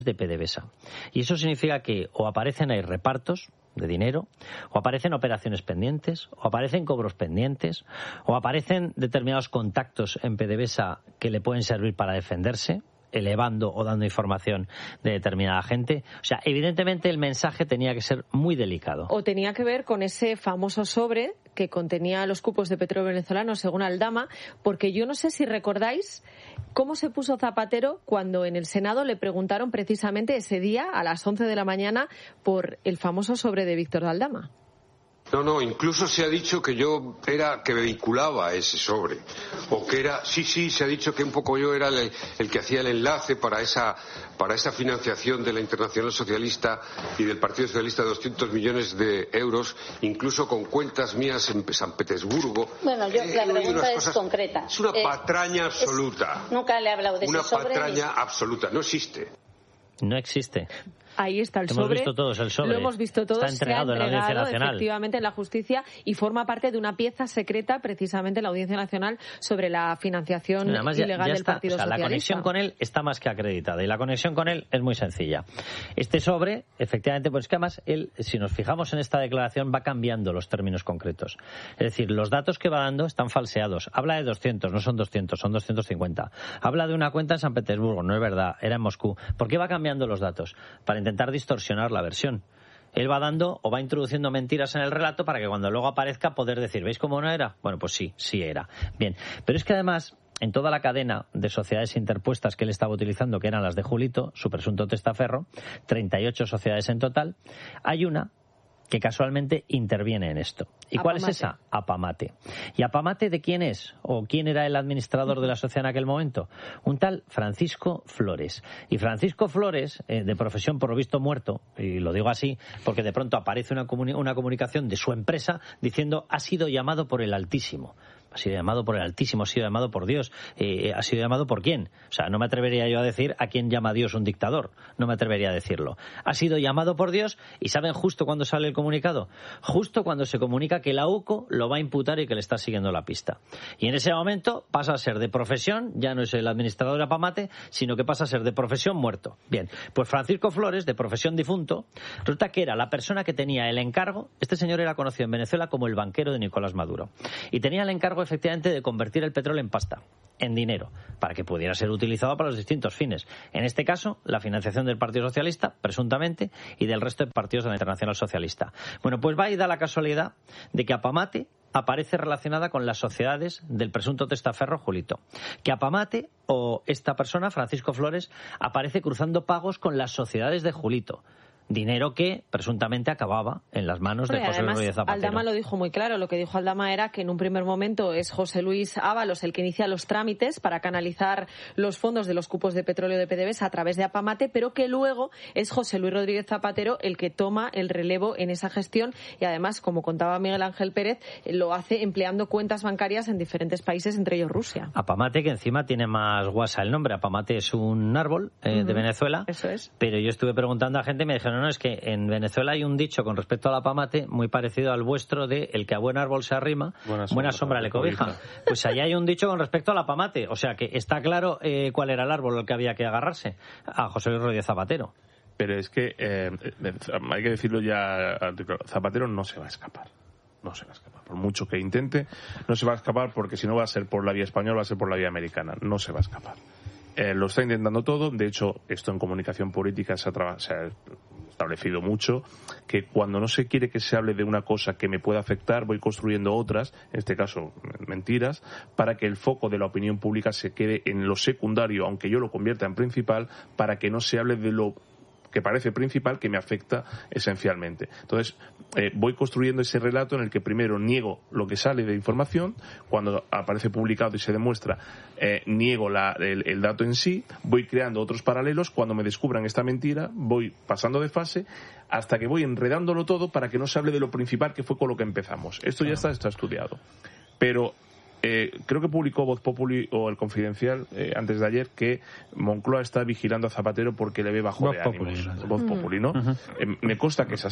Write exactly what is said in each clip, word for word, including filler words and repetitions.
de PDVSA. Y eso significa que o aparecen ahí repartos de dinero, o aparecen operaciones pendientes, o aparecen cobros pendientes, o aparecen determinados contactos en PDVSA que le pueden servir para defenderse, elevando o dando información de determinada gente. O sea, evidentemente el mensaje tenía que ser muy delicado. O tenía que ver con ese famoso sobre que contenía los cupos de petróleo venezolano, según Aldama, porque yo no sé si recordáis cómo se puso Zapatero cuando en el Senado le preguntaron precisamente ese día, a las once de la mañana, por el famoso sobre de Víctor de Aldama. No, no, incluso se ha dicho que yo era, que vinculaba ese sobre, o que era, sí, sí, se ha dicho que un poco yo era el, el que hacía el enlace para esa, para esa financiación de la Internacional Socialista y del Partido Socialista de doscientos millones de euros, incluso con cuentas mías en San Petersburgo. Bueno, yo, la eh, pregunta es cosas, concreta. Es una eh, patraña absoluta. Es, nunca le he hablado de una ese sobre. Una patraña ni... absoluta, no existe. No existe. Ahí está el hemos sobre. Hemos visto todos el sobre. Lo hemos visto todos. Está entregado, se ha entregado en la Audiencia Nacional. Efectivamente en la justicia y forma parte de una pieza secreta precisamente en la Audiencia Nacional sobre la financiación Además, ilegal ya, ya del está, Partido o sea, Socialista. La conexión con él está más que acreditada y la conexión con él es muy sencilla. Este sobre, efectivamente, pues es que además él, si nos fijamos en esta declaración, va cambiando los términos concretos. Es decir, los datos que va dando están falseados. Habla de doscientos, no son doscientos, son doscientos cincuenta. Habla de una cuenta en San Petersburgo, no es verdad, era en Moscú. ¿Por qué va cambiando los datos? Para intentar distorsionar la versión. Él va dando o va introduciendo mentiras en el relato para que cuando luego aparezca poder decir, ¿veis cómo no era? Bueno, pues sí, sí era. Bien, pero es que además, en toda la cadena de sociedades interpuestas que él estaba utilizando, que eran las de Julito, su presunto testaferro, treinta y ocho sociedades en total, hay una que casualmente interviene en esto. ¿Y cuál es esa? Apamate. ¿Y Apamate de quién es? ¿O quién era el administrador de la sociedad en aquel momento? Un tal Francisco Flores. Y Francisco Flores, eh, de profesión por lo visto muerto, y lo digo así porque de pronto aparece una, comuni- una comunicación de su empresa diciendo ha sido llamado por el Altísimo. Ha sido llamado por el Altísimo, ha sido llamado por Dios. Eh, ¿Ha sido llamado por quién? O sea, no me atrevería yo a decir a quién llama Dios un dictador. No me atrevería a decirlo. Ha sido llamado por Dios y ¿saben justo cuándo sale el comunicado? Justo cuando se comunica que la U C O lo va a imputar y que le está siguiendo la pista. Y en ese momento pasa a ser de profesión, ya no es el administrador de Apamate, sino que pasa a ser de profesión muerto. Bien, pues Francisco Flores, de profesión difunto, resulta que era la persona que tenía el encargo. Este señor era conocido en Venezuela como el banquero de Nicolás Maduro. Y tenía el encargo efectivamente de convertir el petróleo en pasta, en dinero, para que pudiera ser utilizado para los distintos fines. En este caso, la financiación del Partido Socialista, presuntamente, y del resto de partidos de la Internacional Socialista. Bueno, pues va y da la casualidad de que Apamate aparece relacionada con las sociedades del presunto testaferro Julito. Que Apamate, o esta persona, Francisco Flores, aparece cruzando pagos con las sociedades de Julito. Dinero que presuntamente acababa en las manos de José Luis Rodríguez Zapatero. Aldama lo dijo muy claro. Lo que dijo Aldama era que en un primer momento es José Luis Ábalos el que inicia los trámites para canalizar los fondos de los cupos de petróleo de PDVSA a través de Apamate, pero que luego es José Luis Rodríguez Zapatero el que toma el relevo en esa gestión y además, como contaba Miguel Ángel Pérez, lo hace empleando cuentas bancarias en diferentes países, entre ellos Rusia. Apamate, que encima tiene más guasa el nombre. Apamate es un árbol eh, uh-huh. de Venezuela. Eso es. Pero yo estuve preguntando a gente y me dijeron, no, es que en Venezuela hay un dicho con respecto al apamate muy parecido al vuestro de el que a buen árbol se arrima, buena sombra, buena sombra le cobija. Pues allá hay un dicho con respecto al apamate. O sea que está claro eh, cuál era el árbol al que había que agarrarse. A José Luis Rodríguez Zapatero. Pero es que, eh, hay que decirlo ya, Zapatero no se va a escapar. No se va a escapar. Por mucho que intente, no se va a escapar porque si no va a ser por la vía española, va a ser por la vía americana. No se va a escapar. Eh, lo está intentando todo. De hecho, esto en comunicación política se ha, tra- se ha establecido mucho, que cuando no se quiere que se hable de una cosa que me pueda afectar, voy construyendo otras, en este caso mentiras, para que el foco de la opinión pública se quede en lo secundario, aunque yo lo convierta en principal, para que no se hable de lo que parece principal, que me afecta esencialmente. Entonces, eh, voy construyendo ese relato en el que primero niego lo que sale de información, cuando aparece publicado y se demuestra, eh, niego la, el, el dato en sí, voy creando otros paralelos, cuando me descubran esta mentira, voy pasando de fase, hasta que voy enredándolo todo para que no se hable de lo principal, que fue con lo que empezamos. Esto ya está, está estudiado. Pero Eh, creo que publicó Voz Populi o El Confidencial eh, antes de ayer que Moncloa está vigilando a Zapatero porque le ve bajo Voz de Populi, ánimos. ¿no? Voz Populi, ¿no? Uh-huh. Eh, me consta que es así.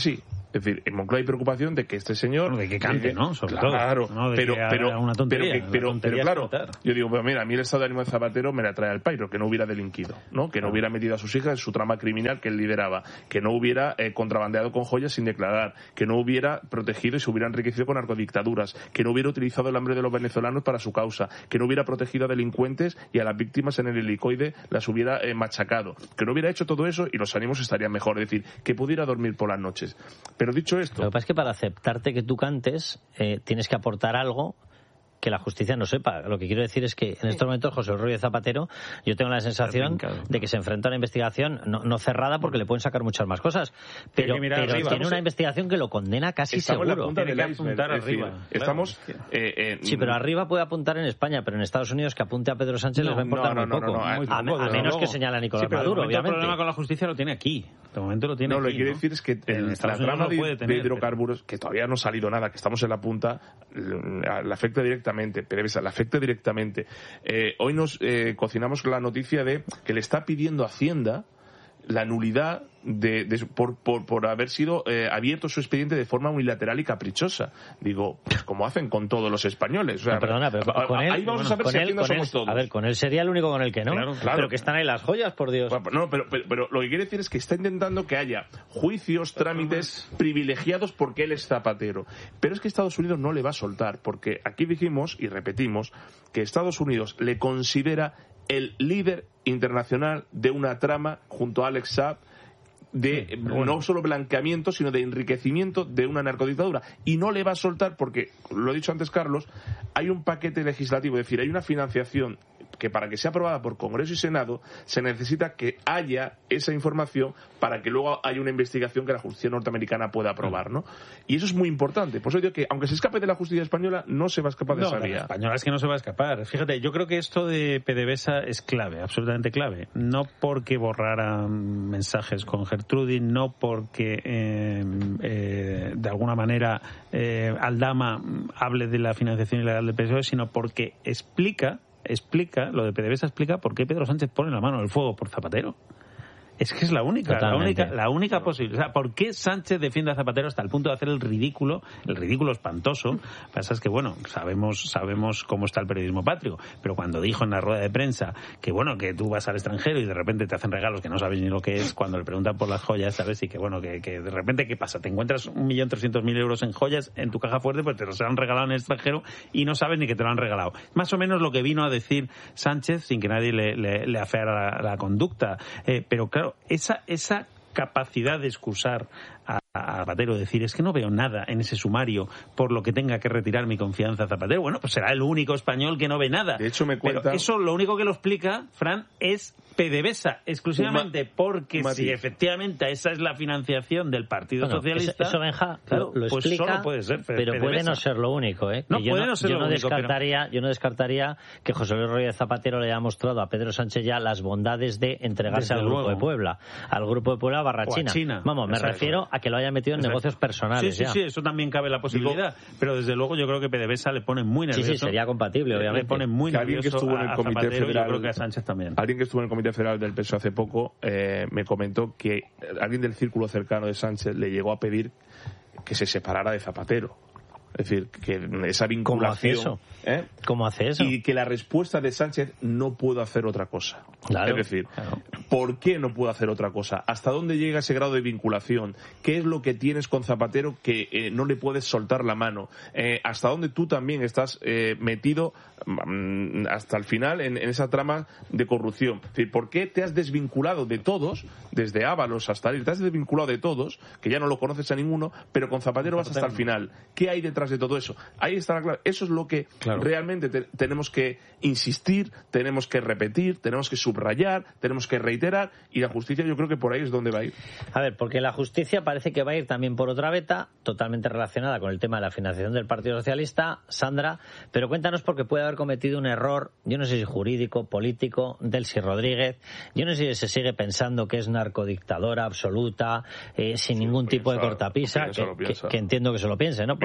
Es decir, en Moncloa hay preocupación de que este señor... Bueno, de que cante, ¿no? Sobre claro, todo. No, de pero, que pero, una tontería. pero, pero, tontería pero claro, cantar. yo digo, pues mira, a mí el estado de ánimo de Zapatero me la trae al pairo, que no hubiera delinquido, ¿no? Que no hubiera metido a sus hijas en su trama criminal que él lideraba, que no hubiera eh, contrabandeado con joyas sin declarar, que no hubiera protegido y se hubiera enriquecido con narcodictaduras, que no hubiera utilizado el hambre de los venezolanos para su causa, que no hubiera protegido a delincuentes y a las víctimas en el helicoide las hubiera eh, machacado, que no hubiera hecho todo eso y los ánimos estarían mejor, es decir, que pudiera dormir por las noches. Pero dicho esto... Lo que pasa es que para aceptarte que tú cantes eh, tienes que aportar algo que la justicia no sepa. Lo que quiero decir es que en estos momentos José Luis Rodríguez Zapatero, yo tengo la sensación de que se enfrenta a una investigación no, no cerrada porque le pueden sacar muchas más cosas, pero, pero arriba, tiene una investigación que lo condena casi estamos seguro. En la punta Tiene que apuntar es decir, arriba. Estamos... Claro. Eh, eh, Sí, pero arriba puede apuntar en España, pero en Estados Unidos que apunte a Pedro Sánchez No, les va a importar no, no, muy poco. no, no, no, Muy a, poco, a desde menos luego. que señale a Nicolás Sí, pero de Maduro, momento obviamente. el problema con la justicia lo tiene aquí. De momento lo tiene No, aquí. lo que quiero ¿no? decir es que el, En la Estados trama Unidos de, lo puede tener, de hidrocarburos, que todavía no ha salido nada, que estamos en la punta, le afecta directamente, PDVSA le afecta directamente. Eh, hoy nos eh, cocinamos la noticia de que le está pidiendo Hacienda la nulidad de, de, por, por, por haber sido eh, abierto su expediente de forma unilateral y caprichosa. Digo, pues como hacen con todos los españoles. O sea, No, perdona, pero a, con él, ahí vamos bueno, a saber con si él, Hacienda con somos él, todos. A ver, con él sería el único con el que no. Claro, claro. Pero que están ahí las joyas, por Dios. No, pero, pero, pero lo que quiere decir es que está intentando que haya juicios, trámites privilegiados porque él es Zapatero. Pero es que Estados Unidos no le va a soltar, porque aquí dijimos y repetimos que Estados Unidos le considera el líder internacional de una trama junto a Alex Saab de sí, bueno. no solo blanqueamiento, sino de enriquecimiento de una narcodictadura. Y no le va a soltar porque, lo ha dicho antes Carlos, hay un paquete legislativo, es decir, hay una financiación que para que sea aprobada por Congreso y Senado se necesita que haya esa información para que luego haya una investigación que la justicia norteamericana pueda aprobar, ¿no? Y eso es muy importante. Por eso digo que, aunque se escape de la justicia española, no se va a escapar de no, esa vía. vía. La española es que no se va a escapar. Fíjate, yo creo que esto de PDVSA es clave, absolutamente clave. No porque borraran mensajes con Gertrudis, no porque eh, eh, de alguna manera eh, Aldama hable de la financiación ilegal del P S O E, sino porque explica explica, lo de PDVSA explica por qué Pedro Sánchez pone la mano en el fuego por Zapatero. Es que es la única, Totalmente. la única, la única posibilidad. O sea, ¿por qué Sánchez defiende a Zapatero hasta el punto de hacer el ridículo, el ridículo espantoso? Pasa es que, bueno, sabemos, sabemos cómo está el periodismo patrio, pero cuando dijo en la rueda de prensa que, bueno, que tú vas al extranjero y de repente te hacen regalos que no sabes ni lo que es, cuando le preguntan por las joyas, ¿sabes? Y que, bueno, que, que de repente, ¿qué pasa? Te encuentras un millón trescientos mil euros en joyas en tu caja fuerte, pues te los han regalado en el extranjero y no sabes ni que te lo han regalado. Más o menos lo que vino a decir Sánchez, sin que nadie le, le, le afeara la, la conducta. Eh, pero, claro, esa, esa capacidad de excusar a, a Zapatero, decir, es que no veo nada en ese sumario por lo que tenga que retirar mi confianza a Zapatero. Bueno, pues será el único español que no ve nada. De hecho, me cuenta... Pero eso lo único que lo explica, Fran, es PDVSA, exclusivamente ma- porque Mati. si efectivamente esa es la financiación del Partido bueno, Socialista... Eso, Benja, claro, lo, lo pues explica, solo puede ser pero PDVSA. Puede no ser lo único, ¿eh? No, yo puede no, no ser yo lo no único, descartaría, pero... Yo no descartaría que José Luis Rodríguez Zapatero le haya mostrado a Pedro Sánchez ya las bondades de entregarse Desde al Grupo luego. de Puebla, al Grupo de Puebla barra China. China. Vamos, me Exacto. refiero a que lo haya metido en Exacto. negocios personales. Sí, sí, ya. sí, eso también cabe la posibilidad, Digo, pero desde luego yo creo que PDVSA le pone muy nervioso. Sí, sí, sería compatible, obviamente. Le pone muy que alguien nervioso que estuvo en el a, Comité a Zapatero, Federal, yo creo que a Sánchez también. Alguien que estuvo en el Comité Federal del P S O E hace poco eh, me comentó que alguien del círculo cercano de Sánchez le llegó a pedir que se separara de Zapatero. Es decir, que esa vinculación... ¿Cómo hace eso? ¿eh? ¿Cómo hace eso? Y que la respuesta de Sánchez, no puedo hacer otra cosa. Claro, es decir, claro. ¿por qué no puedo hacer otra cosa? ¿Hasta dónde llega ese grado de vinculación? ¿Qué es lo que tienes con Zapatero que eh, no le puedes soltar la mano? Eh, ¿Hasta dónde tú también estás eh, metido mm, hasta el final en, en esa trama de corrupción? Es decir, ¿por qué te has desvinculado de todos, desde Ábalos hasta él, te has desvinculado de todos, que ya no lo conoces a ninguno, pero con Zapatero vas hasta el final? ¿Qué hay detrás de todo eso? Ahí está la clave. Eso es lo que claro. realmente te, tenemos que insistir, tenemos que repetir, tenemos que subrayar, tenemos que reiterar, y la justicia yo creo que por ahí es donde va a ir. A ver, porque la justicia parece que va a ir también por otra veta, totalmente relacionada con el tema de la financiación del Partido Socialista, Sandra, pero cuéntanos, porque puede haber cometido un error, yo no sé si jurídico, político, Delcy Rodríguez, yo no sé si se sigue pensando que es narcodictadora absoluta, eh, sin sí, ningún tipo de cortapisa, que, que, que entiendo que se lo piense, ¿no? Porque allí,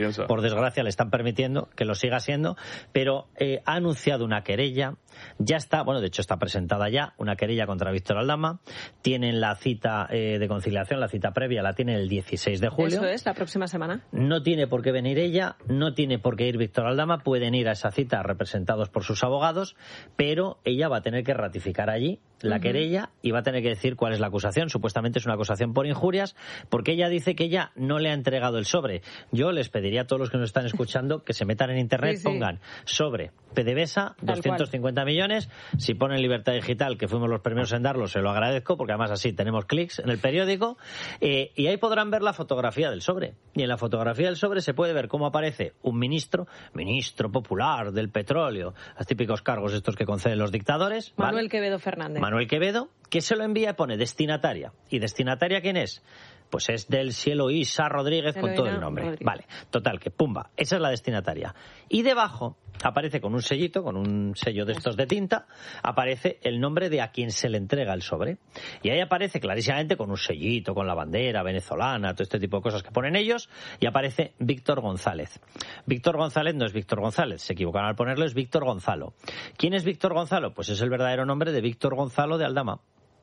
piensa. Por desgracia le están permitiendo que lo siga siendo, pero eh, ha anunciado una querella, ya está, bueno, de hecho está presentada ya una querella contra Víctor Aldama, tienen la cita eh, de conciliación, la cita previa la tiene el dieciséis de julio. Eso es, la próxima semana. No tiene por qué venir ella, no tiene por qué ir Víctor Aldama, pueden ir a esa cita representados por sus abogados, pero ella va a tener que ratificar allí la uh-huh. querella y va a tener que decir cuál es la acusación. Supuestamente es una acusación por injurias, porque ella dice que ella no le ha entregado el sobre. Yo les pediría a todos los que nos están escuchando que se metan en internet, sí, sí. pongan sobre PDVSA, doscientos cincuenta millones, si ponen Libertad Digital, que fuimos los primeros en darlo, se lo agradezco, porque además así tenemos clics en el periódico, eh, y ahí podrán ver la fotografía del sobre. Y en la fotografía del sobre se puede ver cómo aparece un ministro, ministro popular del petróleo, los típicos cargos estos que conceden los dictadores. Manuel ¿vale? Quevedo Fernández. Manuel Quevedo, que se lo envía y pone destinataria. ¿Y destinataria quién es? Pues es del cielo Isa Rodríguez, Eloína, con todo el nombre. Rodríguez. Vale, total, que pumba, esa es la destinataria. Y debajo aparece con un sellito, con un sello de estos de tinta, aparece el nombre de a quien se le entrega el sobre. Y ahí aparece clarísimamente con un sellito, con la bandera venezolana, todo este tipo de cosas que ponen ellos, y aparece Víctor González. Víctor González no es Víctor González, se equivocaron al ponerlo, es Víctor Gonzalo. ¿Quién es Víctor Gonzalo? Pues es el verdadero nombre de Víctor Gonzalo de Aldama.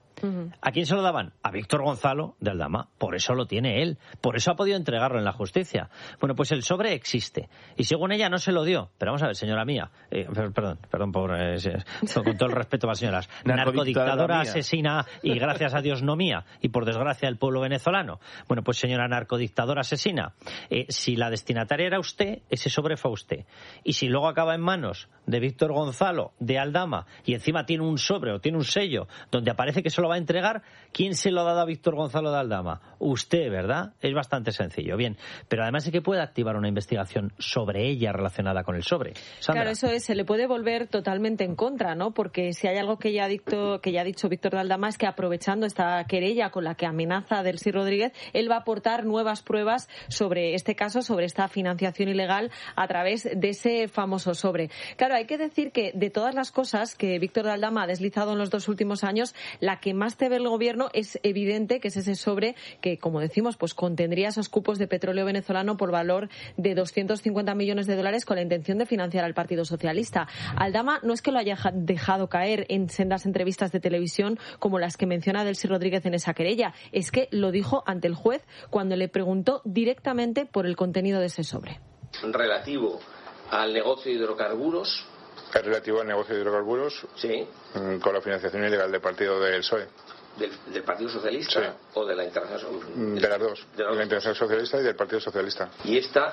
¿A quién se lo daban? A Víctor Gonzalo de Aldama. Por eso lo tiene él. Por eso ha podido entregarlo en la justicia. Bueno, pues el sobre existe. Y según ella no se lo dio. Pero vamos a ver, señora mía. Eh, perdón, perdón por... Eh, con todo el respeto a las señoras. Narcodictadora asesina y gracias a Dios no mía. Y por desgracia el pueblo venezolano. Bueno, pues señora narcodictadora asesina. Eh, si la destinataria era usted, ese sobre fue a usted. Y si luego acaba en manos de Víctor Gonzalo de Aldama y encima tiene un sobre o tiene un sello donde aparece que solo va a entregar, ¿quién se lo ha dado a Víctor Gonzalo de Aldama? Usted, ¿verdad? Es bastante sencillo. Bien, pero además es que puede activar una investigación sobre ella relacionada con el sobre. Sandra. Claro, eso es, se le puede volver totalmente en contra, ¿no? Porque si hay algo que ya ha dicho, que ya ha dicho Víctor de Aldama es que aprovechando esta querella con la que amenaza a Delcy Rodríguez, él va a aportar nuevas pruebas sobre este caso, sobre esta financiación ilegal a través de ese famoso sobre. Claro, hay que decir que de todas las cosas que Víctor de Aldama ha deslizado en los dos últimos años, la que más te ve el gobierno es evidente que es ese sobre que, como decimos, pues contendría esos cupos de petróleo venezolano por valor de doscientos cincuenta millones de dólares con la intención de financiar al Partido Socialista. Aldama no es que lo haya dejado caer en sendas entrevistas de televisión como las que menciona Delcy Rodríguez en esa querella, es que lo dijo ante el juez cuando le preguntó directamente por el contenido de ese sobre. Relativo al negocio de hidrocarburos. ¿Es relativo al negocio de hidrocarburos? Sí. Con la financiación ilegal del partido del P S O E. ¿Del, del Partido Socialista? Sí. ¿O de la Internacional Socialista? De las dos. De la Internacional Socialista y del Partido Socialista. Y esta,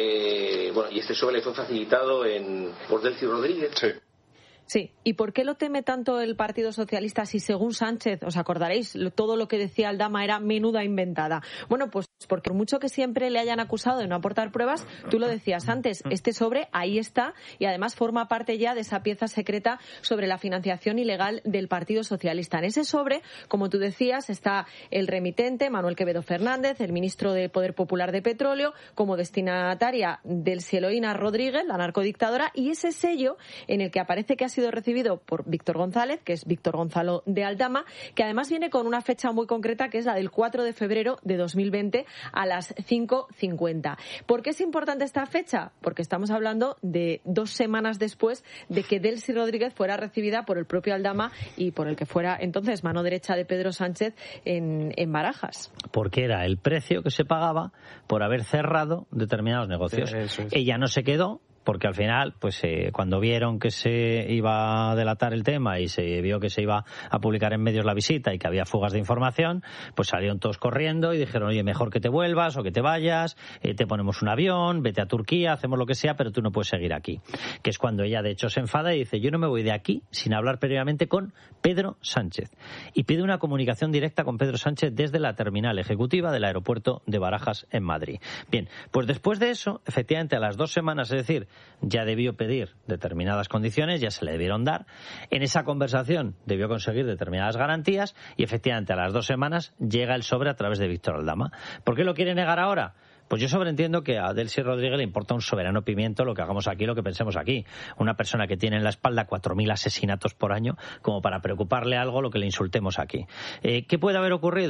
eh, bueno, y este sobre le fue facilitado en, por Delcy Rodríguez. Sí. Sí, ¿y por qué lo teme tanto el Partido Socialista si, según Sánchez, os acordaréis, todo lo que decía Aldama era menuda inventada? Bueno, pues porque por mucho que siempre le hayan acusado de no aportar pruebas, tú lo decías antes, este sobre ahí está y además forma parte ya de esa pieza secreta sobre la financiación ilegal del Partido Socialista. En ese sobre, como tú decías, está el remitente, Manuel Quevedo Fernández, el ministro de Poder Popular de Petróleo, como destinataria Delcy Eloína Rodríguez, la narcodictadora, y ese sello en el que aparece que ha sido recibido por Víctor González, que es Víctor Gonzalo de Aldama, que además viene con una fecha muy concreta, que es la del cuatro de febrero de dos mil veinte a las cinco cincuenta. ¿Por qué es importante esta fecha? Porque estamos hablando de dos semanas después de que Delcy Rodríguez fuera recibida por el propio Aldama y por el que fuera entonces mano derecha de Pedro Sánchez en, en Barajas. Porque era el precio que se pagaba por haber cerrado determinados negocios. Eso es. Ella no se quedó, porque al final, pues eh, cuando vieron que se iba a delatar el tema y se vio que se iba a publicar en medios la visita y que había fugas de información, pues salieron todos corriendo y dijeron, oye, mejor que te vuelvas o que te vayas, eh, te ponemos un avión, vete a Turquía, hacemos lo que sea, pero tú no puedes seguir aquí. Que es cuando ella, de hecho, se enfada y dice, yo no me voy de aquí sin hablar previamente con Pedro Sánchez. Y pide una comunicación directa con Pedro Sánchez desde la terminal ejecutiva del aeropuerto de Barajas en Madrid. Bien, pues después de eso, efectivamente, a las dos semanas, es decir, ya debió pedir determinadas condiciones, ya se le debieron dar. En esa conversación debió conseguir determinadas garantías y efectivamente a las dos semanas llega el sobre a través de Víctor Aldama. ¿Por qué lo quiere negar ahora? Pues yo sobreentiendo que a Delcy Rodríguez le importa un soberano pimiento lo que hagamos aquí, lo que pensemos aquí. Una persona que tiene en la espalda cuatro mil asesinatos por año, como para preocuparle algo lo que le insultemos aquí. Eh, ¿Qué puede haber ocurrido?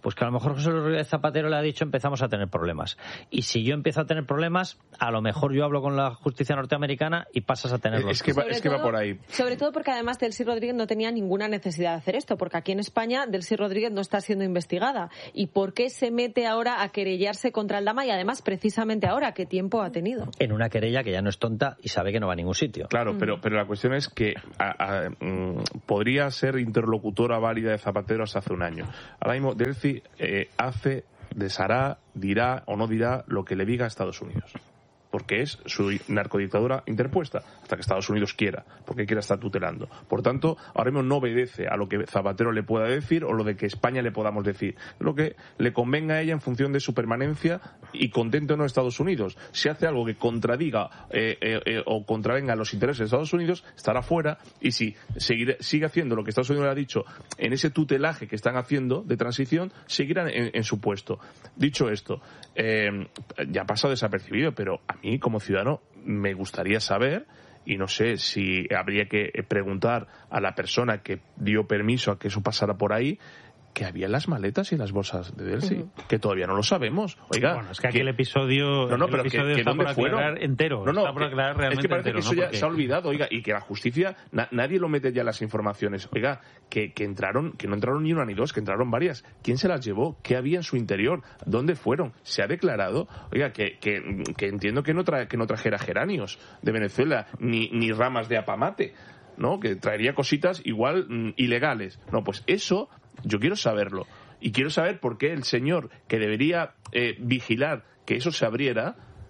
Pues que a lo mejor José Luis Rodríguez Zapatero le ha dicho empezamos a tener problemas. Y si yo empiezo a tener problemas, a lo mejor yo hablo con la justicia norteamericana y pasas a tenerlos. Es que, va, es que todo, va por ahí. Sobre todo porque además Delcy Rodríguez no tenía ninguna necesidad de hacer esto, porque aquí en España Delcy Rodríguez no está siendo investigada. ¿Y por qué se mete ahora a querellarse contra Aldama? Y además, precisamente ahora, ¿qué tiempo ha tenido? En una querella que ya no es tonta y sabe que no va a ningún sitio. Claro, mm. pero, pero la cuestión es que a, a, mm, podría ser interlocutora válida de Zapatero hasta hace un año. Ahora mismo Delcy eh, hace, deshará, dirá o no dirá lo que le diga a Estados Unidos. Porque es su narcodictadura interpuesta, hasta que Estados Unidos quiera, porque quiera estar tutelando. Por tanto, ahora mismo no obedece a lo que Zapatero le pueda decir o lo de que España le podamos decir. Lo que le convenga a ella en función de su permanencia y contento o no Estados Unidos. Si hace algo que contradiga eh, eh, eh, o contravenga los intereses de Estados Unidos, estará fuera, y si seguir, sigue haciendo lo que Estados Unidos le ha dicho en ese tutelaje que están haciendo de transición, seguirán en, en su puesto. Dicho esto, eh, ya ha pasado desapercibido, pero a mí como ciudadano me gustaría saber, y no sé si habría que preguntar a la persona que dio permiso a que eso pasara por ahí, que había en las maletas y las bolsas de Delcy, uh-huh. que todavía no lo sabemos. Oiga, bueno, es que aquel episodio, no, no, pero episodio que, que está ¿dónde por fueron? aclarar entero. No, no, está por aclarar realmente es que parece entero, que eso ¿no? ya Porque... se ha olvidado, oiga, y que la justicia, na, nadie lo mete ya las informaciones. Oiga, que, que entraron, que no entraron ni una ni dos, que entraron varias. ¿Quién se las llevó? ¿Qué había en su interior? ¿Dónde fueron? ¿Se ha declarado? Oiga, que, que, que entiendo que no, tra, que no trajera geranios de Venezuela, ni, ni ramas de apamate, ¿no? Que traería cositas igual mm, ilegales. No, pues eso yo quiero saberlo. Y quiero saber por qué el señor que debería eh, vigilar que eso se abriera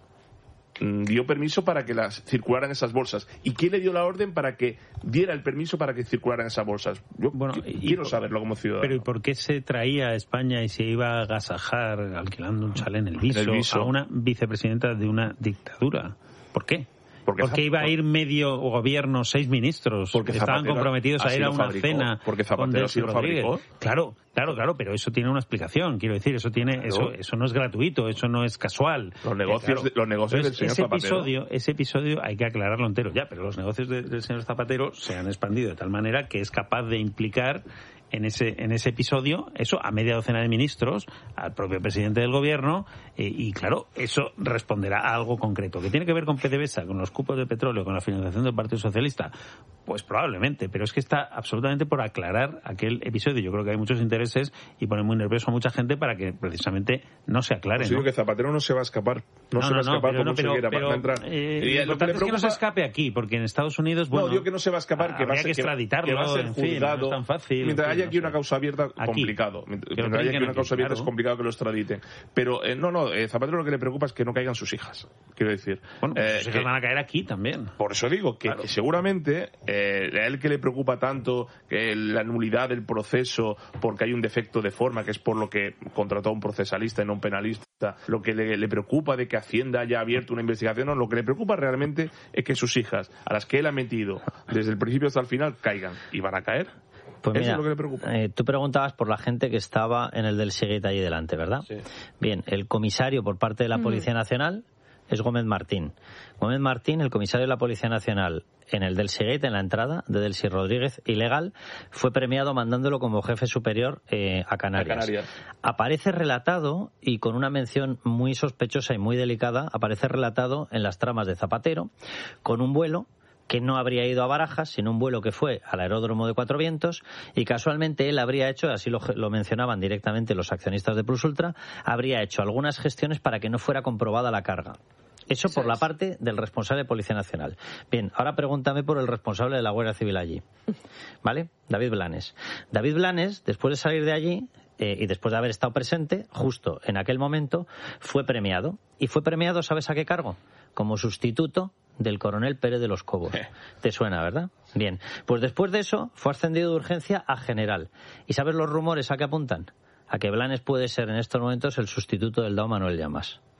mmm, dio permiso para que las circularan esas bolsas. ¿Y quién le dio la orden para que diera el permiso para que circularan esas bolsas? Yo bueno, quiero por, saberlo como ciudadano. Pero ¿y por qué se traía a España y se iba a agasajar alquilando un chalet en el Viso, en el Viso. a una vicepresidenta de una dictadura? ¿Por qué? Porque, porque iba a ir medio gobierno, seis ministros porque que estaban comprometidos a ir a una fabricó, cena. Porque Zapatero así lo fabricó. Claro, claro, claro, pero eso tiene una explicación. Quiero decir, eso tiene, claro. eso, eso no es gratuito, eso no es casual. Los negocios, eh, claro. los negocios Entonces, del señor ese Zapatero. Episodio, ese episodio hay que aclararlo entero ya, pero los negocios de, del señor Zapatero se han expandido de tal manera que es capaz de implicar en ese en ese episodio, eso, a media docena de ministros, al propio presidente del gobierno, eh, y claro, eso responderá a algo concreto. ¿Que tiene que ver con PDVSA, con los cupos de petróleo, con la financiación del Partido Socialista? Pues probablemente, pero es que está absolutamente por aclarar aquel episodio. Yo creo que hay muchos intereses y pone muy nervioso a mucha gente para que precisamente no se aclare. Pues ¿no? digo que Zapatero no se va a escapar. No, no se no, va a escapar no, por no, mucho pero, que quiera pero, para entrar. Eh, y lo, lo que, que es preocupa... que no se escape aquí, porque en Estados Unidos, bueno... No, digo que no se va a escapar, que va a ser, que, extraditarlo, que va a ser en juzgado. Fin, no es tan fácil. Mientras haya aquí no una causa abierta, aquí. complicado. Mientras haya aquí una causa abierta, claro. Es complicado que lo extraditen. Pero, eh, no, no, eh, Zapatero lo que le preocupa es que no caigan sus hijas. Quiero decir. Bueno, pues eh, sus hijas que, van a caer aquí también. Por eso digo que, claro. que seguramente eh, a él que le preocupa tanto que la nulidad del proceso porque hay un defecto de forma, que es por lo que contrató a un procesalista y no un penalista, lo que le, le preocupa de que Hacienda haya abierto una investigación, no, lo que le preocupa realmente es que sus hijas, a las que él ha metido desde el principio hasta el final, caigan. ¿Y van a caer? Pues Eso mira, es lo que le preocupa. Eh, tú preguntabas por la gente que estaba en el del Seguit allí delante, ¿verdad? Sí. Bien, el comisario por parte de la Policía mm. Nacional es Gómez Martín. Gómez Martín, el comisario de la Policía Nacional, en el del Seguit, en la entrada de Delcy Rodríguez, ilegal, fue premiado mandándolo como jefe superior eh, a, Canarias. a Canarias. Aparece relatado, y con una mención muy sospechosa y muy delicada, aparece relatado en las tramas de Zapatero, con un vuelo que no habría ido a Barajas, sino un vuelo que fue al aeródromo de Cuatro Vientos, y casualmente él habría hecho, así lo, lo mencionaban directamente los accionistas de Plus Ultra, habría hecho algunas gestiones para que no fuera comprobada la carga. Eso por la parte del responsable de Policía Nacional. Bien, ahora pregúntame por el responsable de la Guardia Civil allí. ¿Vale? David Blanes. David Blanes, después de salir de allí, eh, y después de haber estado presente, justo en aquel momento, fue premiado. Y fue premiado, ¿sabes a qué cargo? Como sustituto del coronel Pérez de los Cobos. ¿Te suena, verdad? Bien. Pues después de eso, fue ascendido de urgencia a general. ¿Y sabes los rumores a qué apuntan? A que Blanes puede ser en estos momentos el sustituto del D A O Manuel Llamas.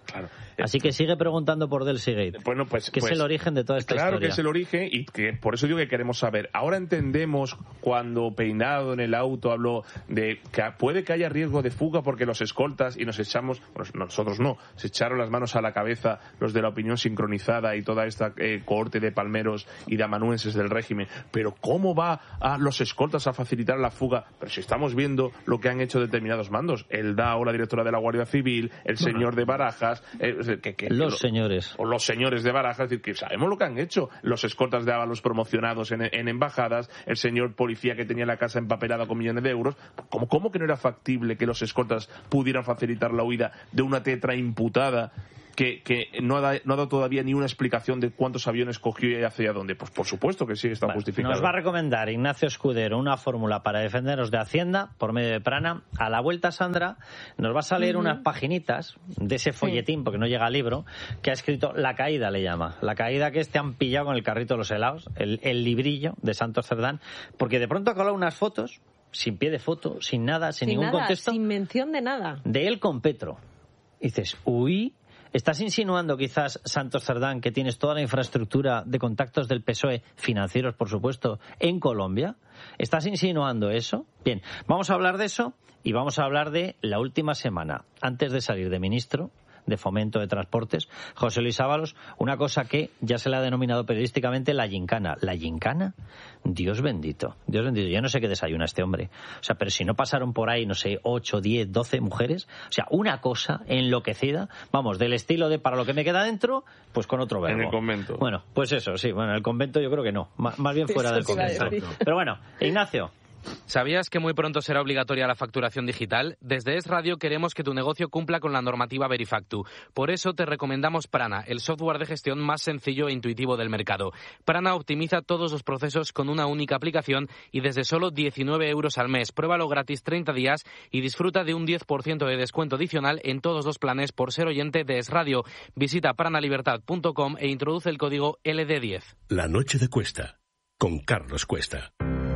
Claro. Así que sigue preguntando por Delsigate. Bueno, pues, que pues, es el origen de toda esta claro historia. Claro que es el origen y que por eso digo que queremos saber. Ahora entendemos cuando Peinado en el auto habló de que puede que haya riesgo de fuga porque los escoltas y nos echamos, bueno, nosotros no, se echaron las manos a la cabeza los de la opinión sincronizada y toda esta eh, cohorte de palmeros y de amanuenses del régimen. Pero ¿cómo va a los escoltas a facilitar la fuga? Pero si estamos viendo lo que han hecho determinados mandos, el D A O, la directora de la Guardia Civil, el señor de Barajas, eh, que, que, los lo, señores o los señores de Barajas, es decir, que sabemos lo que han hecho los escoltas de Ábalos promocionados en, en embajadas, el señor policía que tenía la casa empapelada con millones de euros. ¿Cómo, cómo que no era factible que los escoltas pudieran facilitar la huida de una tetra imputada que, que no, ha da, no ha dado todavía ni una explicación de cuántos aviones cogió y hacia dónde? Pues por supuesto que sí está bueno, justificado. Nos va a recomendar Ignacio Escudero una fórmula para defendernos de Hacienda por medio de Prana. A la vuelta, Sandra, nos vas a leer uh-huh. unas paginitas de ese folletín, sí. porque no llega al libro, que ha escrito La Caída, le llama. La Caída, que este han pillado con el carrito de los helados, el, el librillo de Santos Cerdán, porque de pronto ha colado unas fotos, sin pie de foto, sin nada, sin, sin ningún nada, contexto. Sin mención de nada. De él con Petro. Y dices, uy... ¿Estás insinuando quizás, Santos Cerdán, que tienes toda la infraestructura de contactos del P S O E, financieros por supuesto, en Colombia? ¿Estás insinuando eso? Bien, vamos a hablar de eso y vamos a hablar de la última semana, antes de salir de ministro de Fomento de Transportes, José Luis Ábalos, una cosa que ya se le ha denominado periodísticamente la gincana. ¿La gincana? Dios bendito, Dios bendito. Yo no sé qué desayuna este hombre. O sea, pero si no pasaron por ahí, no sé, ocho, diez, doce mujeres, o sea, una cosa enloquecida, vamos, del estilo de para lo que me queda dentro, pues con otro verbo. En el convento. Bueno, pues eso, sí, bueno, en el convento yo creo que no, más bien fuera del convento. Pero bueno, Ignacio. ¿Sabías que muy pronto será obligatoria la facturación digital? Desde Es Radio queremos que tu negocio cumpla con la normativa Verifactu. Por eso te recomendamos Prana, el software de gestión más sencillo e intuitivo del mercado. Prana optimiza todos los procesos con una única aplicación y desde solo diecinueve euros al mes. Pruébalo gratis treinta días y disfruta de un diez por ciento de descuento adicional en todos los planes por ser oyente de Es Radio. Visita pranalibertad punto com e introduce el código L D diez. La noche de Cuesta, con Carlos Cuesta.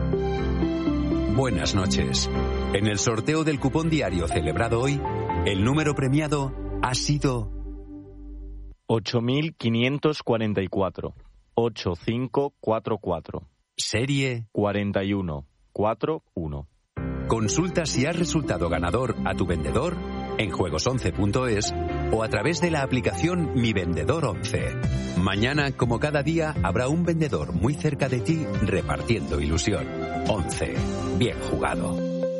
Buenas noches. En el sorteo del cupón diario celebrado hoy, el número premiado ha sido ocho mil quinientos cuarenta y cuatro. ocho cinco cuatro cuatro. Serie cuarenta y uno cuarenta y uno. Consulta si has resultado ganador a tu vendedor en juegos once punto es o a través de la aplicación Mi Vendedor once. Mañana, como cada día, habrá un vendedor muy cerca de ti repartiendo ilusión. once. Bien jugado.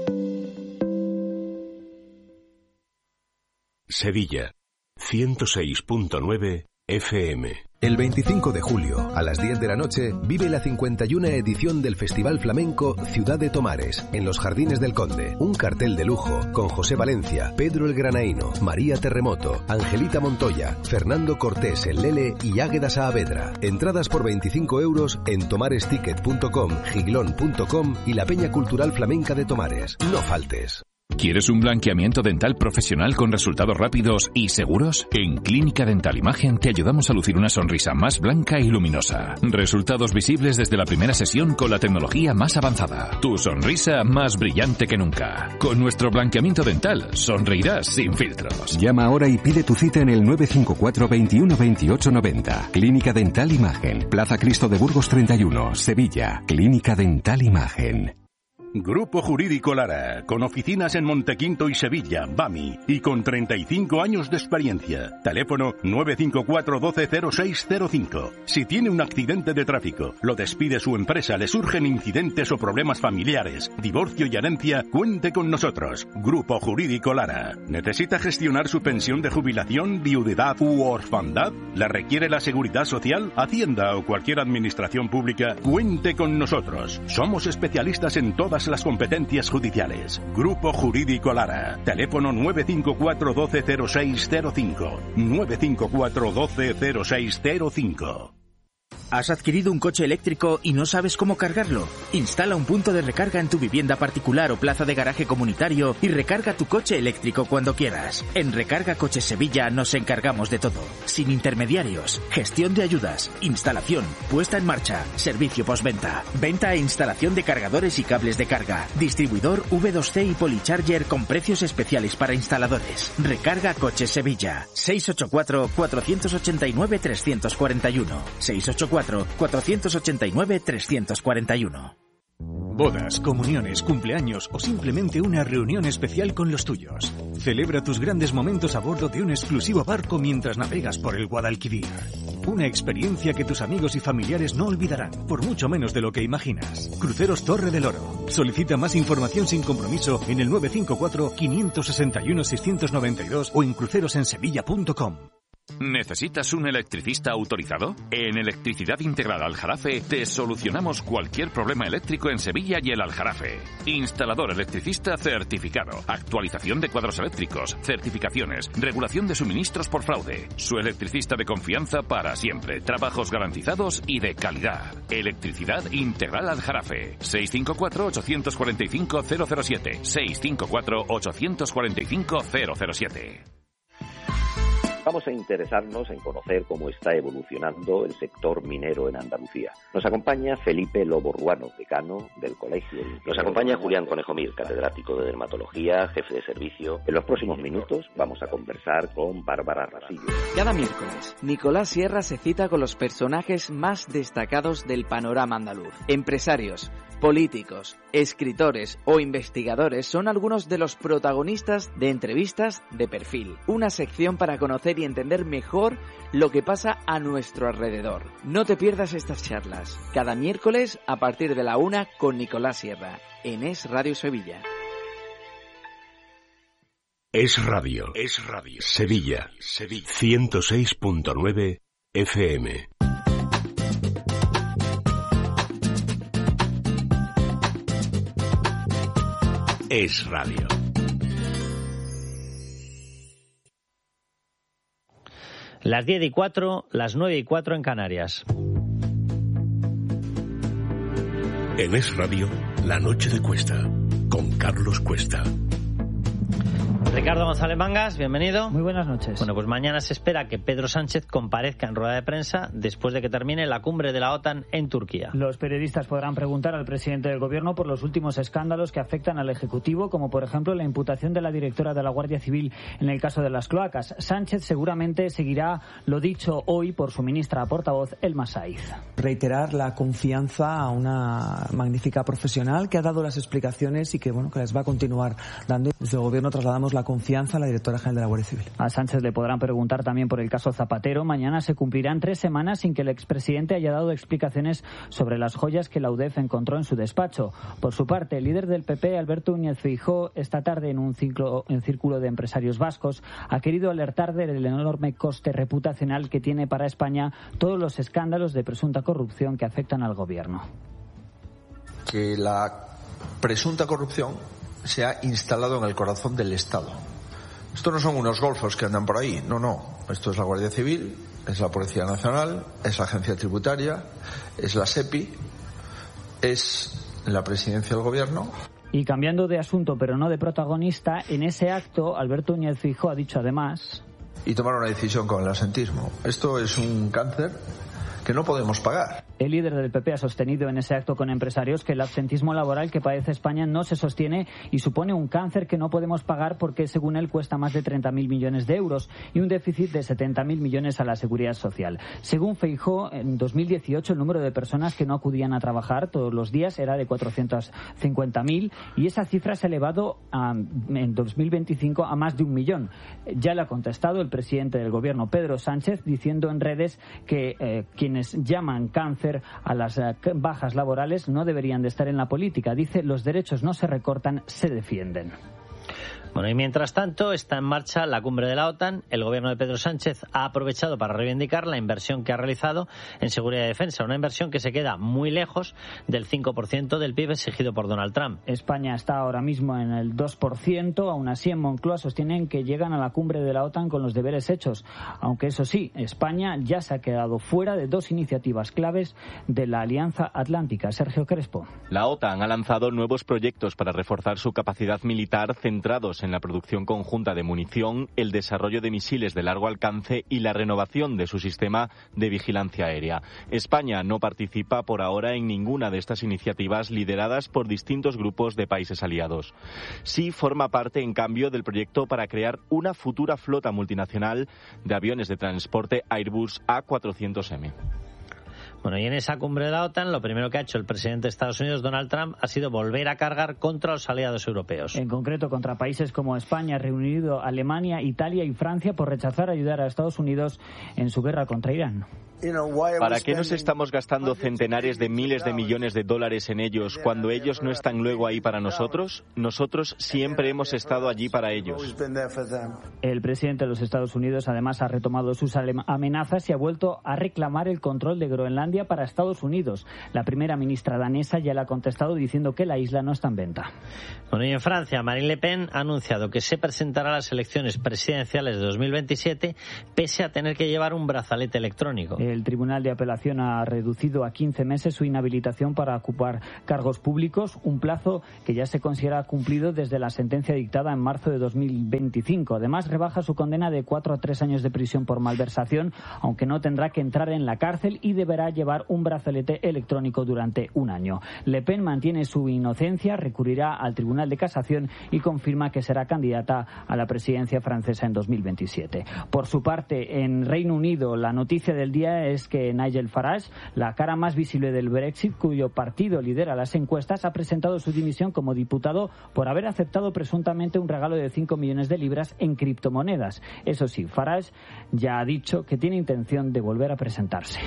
Sevilla, ciento seis punto nueve F M. El veinticinco de julio, a las diez de la noche, vive la cincuenta y una edición del Festival Flamenco Ciudad de Tomares, en los Jardines del Conde. Un cartel de lujo con José Valencia, Pedro el Granaíno, María Terremoto, Angelita Montoya, Fernando Cortés el Lele y Águeda Saavedra. Entradas por veinticinco euros en tomaresticket punto com, giglón punto com y la Peña Cultural Flamenca de Tomares. No faltes. ¿Quieres un blanqueamiento dental profesional con resultados rápidos y seguros? En Clínica Dental Imagen te ayudamos a lucir una sonrisa más blanca y luminosa. Resultados visibles desde la primera sesión con la tecnología más avanzada. Tu sonrisa más brillante que nunca. Con nuestro blanqueamiento dental sonreirás sin filtros. Llama ahora y pide tu cita en el nueve cinco cuatro, veintiuno, veintiocho, noventa. Clínica Dental Imagen. Plaza Cristo de Burgos treinta y uno, Sevilla. Clínica Dental Imagen. Grupo Jurídico Lara, con oficinas en Montequinto y Sevilla, BAMI, y con treinta y cinco años de experiencia. Teléfono nueve cinco cuatro, doce, cero seis cero cinco. Si tiene un accidente de tráfico, lo despide su empresa, le surgen incidentes o problemas familiares, divorcio y herencia, cuente con nosotros. Grupo Jurídico Lara. ¿Necesita gestionar su pensión de jubilación, viudedad u orfandad? ¿La requiere la Seguridad Social, Hacienda o cualquier administración pública? Cuente con nosotros. Somos especialistas en todas las competencias judiciales. Grupo Jurídico Lara. Teléfono nueve cinco cuatro, doce, cero seis cero cinco. nueve cinco cuatro, doce, cero seis cero cinco. ¿Has adquirido un coche eléctrico y no sabes cómo cargarlo? Instala un punto de recarga en tu vivienda particular o plaza de garaje comunitario y recarga tu coche eléctrico cuando quieras. En Recarga Coches Sevilla nos encargamos de todo. Sin intermediarios, gestión de ayudas, instalación, puesta en marcha, servicio postventa, venta e instalación de cargadores y cables de carga, distribuidor V dos C y Polycharger con precios especiales para instaladores. Recarga Coches Sevilla. seis ocho cuatro, cuatro ocho nueve, tres cuatro uno. seis ocho cuatro, cuatro ocho nueve, tres cuatro uno. Bodas, comuniones, cumpleaños o simplemente una reunión especial con los tuyos. Celebra tus grandes momentos a bordo de un exclusivo barco mientras navegas por el Guadalquivir. Una experiencia que tus amigos y familiares no olvidarán, por mucho menos de lo que imaginas. Cruceros Torre del Oro. Solicita más información sin compromiso en el nueve cinco cuatro, cinco seis uno, seis nueve dos o en crucerosensevilla punto com. ¿Necesitas un electricista autorizado? En Electricidad Integral Aljarafe te solucionamos cualquier problema eléctrico en Sevilla y el Aljarafe. Instalador electricista certificado, actualización de cuadros eléctricos, certificaciones, regulación de suministros por fraude. Su electricista de confianza para siempre, trabajos garantizados y de calidad. Electricidad Integral Aljarafe. seis cinco cuatro, ocho cuatro cinco, cero cero siete. seis cinco cuatro, ocho cuatro cinco, cero cero siete. Vamos a interesarnos en conocer cómo está evolucionando el sector minero en Andalucía. Nos acompaña Felipe Lobo Ruano, decano del Colegio. Nos acompaña Julián Conejo Mir, catedrático de dermatología, jefe de servicio. En los próximos minutos vamos a conversar con Bárbara Rasillo. Cada miércoles, Nicolás Sierra se cita con los personajes más destacados del panorama andaluz. Empresarios, políticos, escritores o investigadores son algunos de los protagonistas de Entrevistas de Perfil, una sección para conocer y entender mejor lo que pasa a nuestro alrededor. No te pierdas estas charlas, cada miércoles a partir de la una con Nicolás Sierra, en Es Radio Sevilla. Es Radio, es Radio. Sevilla, Sevilla. ciento seis punto nueve F M. Es Radio. Las diez y cuatro, las nueve y cuatro en Canarias. En Es Radio, La Noche de Cuesta, con Carlos Cuesta. Ricardo González Mangas, bienvenido. Muy buenas noches. Bueno, pues mañana se espera que Pedro Sánchez comparezca en rueda de prensa después de que termine la cumbre de la OTAN en Turquía. Los periodistas podrán preguntar al presidente del Gobierno por los últimos escándalos que afectan al Ejecutivo, como por ejemplo la imputación de la directora de la Guardia Civil en el caso de las cloacas. Sánchez seguramente seguirá lo dicho hoy por su ministra portavoz, Elma Saiz. Reiterar la confianza a una magnífica profesional que ha dado las explicaciones y que, bueno, que les va a continuar dando. Desde el Gobierno trasladamos la confianza a la directora general de la Guardia Civil. A Sánchez le podrán preguntar también por el caso Zapatero. Mañana se cumplirán tres semanas sin que el expresidente haya dado explicaciones sobre las joyas que la U D E F encontró en su despacho. Por su parte, el líder del P P, Alberto Núñez Feijóo, esta tarde en un ciclo, en círculo de empresarios vascos, ha querido alertar del enorme coste reputacional que tiene para España todos los escándalos de presunta corrupción que afectan al gobierno. Que la presunta corrupción se ha instalado en el corazón del Estado. Esto no son unos golfos que andan por ahí, no, no. Esto es la Guardia Civil, es la Policía Nacional, es la Agencia Tributaria, es la SEPI, es la Presidencia del Gobierno. Y cambiando de asunto, pero no de protagonista, en ese acto Alberto Núñez Feijóo ha dicho además... Y tomar una decisión con el absentismo. Esto es un cáncer que no podemos pagar. El líder del P P ha sostenido en ese acto con empresarios que el absentismo laboral que padece España no se sostiene y supone un cáncer que no podemos pagar porque, según él, cuesta más de treinta mil millones de euros y un déficit de setenta mil millones a la Seguridad Social. Según Feijóo, en dos mil dieciocho el número de personas que no acudían a trabajar todos los días era de cuatrocientos cincuenta mil y esa cifra se ha elevado a, en dos mil veinticinco a más de un millón. Ya le ha contestado el presidente del Gobierno, Pedro Sánchez, diciendo en redes que eh, quienes llaman cáncer a las bajas laborales no deberían de estar en la política. Dice, los derechos no se recortan, se defienden. Bueno, y mientras tanto está en marcha la cumbre de la OTAN. El gobierno de Pedro Sánchez ha aprovechado para reivindicar la inversión que ha realizado en seguridad y defensa, una inversión que se queda muy lejos del cinco por ciento del P I B exigido por Donald Trump. España está ahora mismo en el dos por ciento, aún así en Moncloa sostienen que llegan a la cumbre de la OTAN con los deberes hechos, aunque eso sí, España ya se ha quedado fuera de dos iniciativas claves de la Alianza Atlántica. Sergio Crespo. La OTAN ha lanzado nuevos proyectos para reforzar su capacidad militar centrados en la producción conjunta de munición, el desarrollo de misiles de largo alcance y la renovación de su sistema de vigilancia aérea. España no participa por ahora en ninguna de estas iniciativas lideradas por distintos grupos de países aliados. Sí forma parte, en cambio, del proyecto para crear una futura flota multinacional de aviones de transporte Airbus A cuatrocientos eme. Bueno, y en esa cumbre de la OTAN, lo primero que ha hecho el presidente de Estados Unidos, Donald Trump, ha sido volver a cargar contra los aliados europeos. En concreto, contra países como España, Reino Unido, Alemania, Italia y Francia por rechazar ayudar a Estados Unidos en su guerra contra Irán. ¿Para qué nos estamos gastando centenares de miles de millones de dólares en ellos cuando ellos no están luego ahí para nosotros? Nosotros siempre hemos estado allí para ellos. El presidente de los Estados Unidos además ha retomado sus amenazas y ha vuelto a reclamar el control de Groenlandia para Estados Unidos. La primera ministra danesa ya le ha contestado diciendo que la isla no está en venta. Bueno, y en Francia, Marine Le Pen ha anunciado que se presentará a las elecciones presidenciales de dos mil veintisiete pese a tener que llevar un brazalete electrónico. El Tribunal de Apelación ha reducido a quince meses su inhabilitación para ocupar cargos públicos, un plazo que ya se considera cumplido desde la sentencia dictada en marzo de dos mil veinticinco. Además, rebaja su condena de cuatro a tres años de prisión por malversación, aunque no tendrá que entrar en la cárcel y deberá llevar un brazalete electrónico durante un año. Le Pen mantiene su inocencia, recurrirá al Tribunal de Casación y confirma que será candidata a la presidencia francesa en dos mil veintisiete. Por su parte, en Reino Unido, la noticia del día es que Nigel Farage, la cara más visible del Brexit, cuyo partido lidera las encuestas, ha presentado su dimisión como diputado por haber aceptado presuntamente un regalo de cinco millones de libras en criptomonedas. Eso sí, Farage ya ha dicho que tiene intención de volver a presentarse.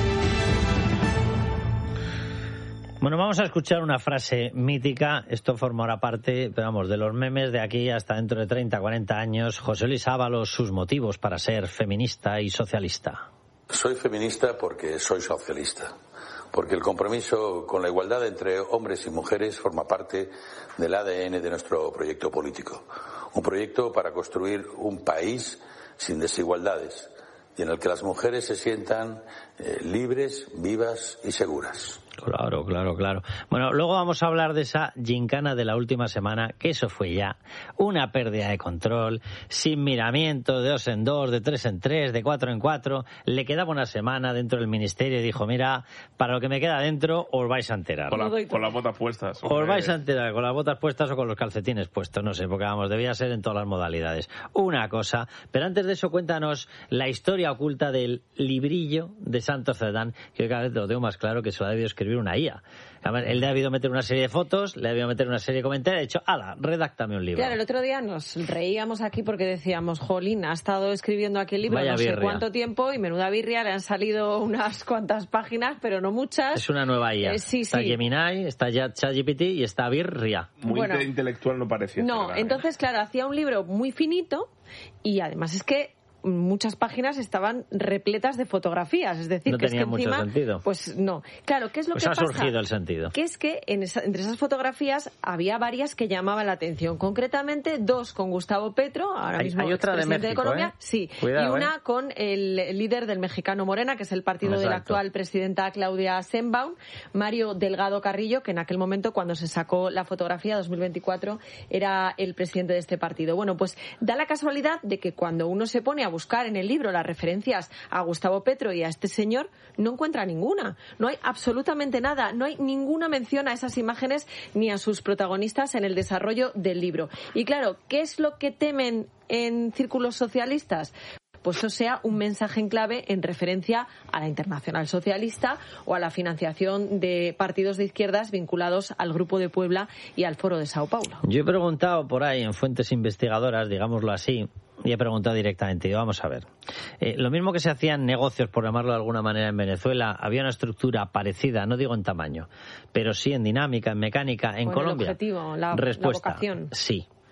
Bueno, vamos a escuchar una frase mítica. Esto formará parte, pero vamos, de los memes de aquí hasta dentro de treinta, cuarenta años. José Luis Ábalos, sus motivos para ser feminista y socialista. Soy feminista porque soy socialista, porque el compromiso con la igualdad entre hombres y mujeres forma parte del A D N de nuestro proyecto político. Un proyecto para construir un país sin desigualdades y en el que las mujeres se sientan eh, libres, vivas y seguras. Claro, claro, claro. Bueno, luego vamos a hablar de esa gincana de la última semana, que eso fue ya una pérdida de control, sin miramiento, de dos en dos, de tres en tres, de cuatro en cuatro. Le quedaba una semana dentro del ministerio y dijo, mira, para lo que me queda dentro os vais a enterar. Con, la, con las botas puestas. Os vais a enterar, con las botas puestas o con los calcetines puestos, no sé, porque vamos, debía ser en todas las modalidades. Una cosa, pero antes de eso cuéntanos la historia oculta del librillo de Santos Cerdán, que cada vez lo tengo más claro que se lo ha debido escribir una I A. Además, él le ha debido meter una serie de fotos, le ha debido meter una serie de comentarios, ha dicho, ala, redáctame un libro. Claro, el otro día nos reíamos aquí porque decíamos, jolín, ha estado escribiendo aquí el libro Vaya no birria. sé cuánto tiempo y menuda birria, le han salido unas cuantas páginas, pero no muchas. Es una nueva I A. Eh, sí, está sí. Gemini, está ChatGPT y está birria. Muy bueno, intelectual no parecía. No, ser, entonces, claro, hacía un libro muy finito y además es que muchas páginas estaban repletas de fotografías, es decir, no que tenía es que mucho encima, sentido. Pues no. Claro, ¿qué es lo pues que ha pasa? surgido el sentido. Que es que en esa, entre esas fotografías había varias que llamaban la atención, concretamente dos con Gustavo Petro, ahora hay, mismo hay otra de, México, de Colombia, ¿eh? sí, Cuidado, y una ¿eh? con el líder del mexicano Morena, que es el partido Exacto. de la actual presidenta Claudia Sheinbaum, Mario Delgado Carrillo, que en aquel momento, cuando se sacó la fotografía dos mil veinticuatro, era el presidente de este partido. Bueno, pues da la casualidad de que cuando uno se pone a buscar en el libro las referencias a Gustavo Petro y a este señor, no encuentra ninguna. No hay absolutamente nada. No hay ninguna mención a esas imágenes ni a sus protagonistas en el desarrollo del libro. Y claro, ¿qué es lo que temen en círculos socialistas? Pues eso sea un mensaje en clave en referencia a la Internacional Socialista o a la financiación de partidos de izquierdas vinculados al Grupo de Puebla y al Foro de Sao Paulo. Yo he preguntado por ahí en fuentes investigadoras, digámoslo así, y he preguntado directamente, y vamos a ver. Eh, lo mismo que se hacían negocios, por llamarlo de alguna manera, en Venezuela, había una estructura parecida, no digo en tamaño, pero sí en dinámica, en mecánica, en con Colombia. El objetivo, la, Respuesta, la vocación. Sí.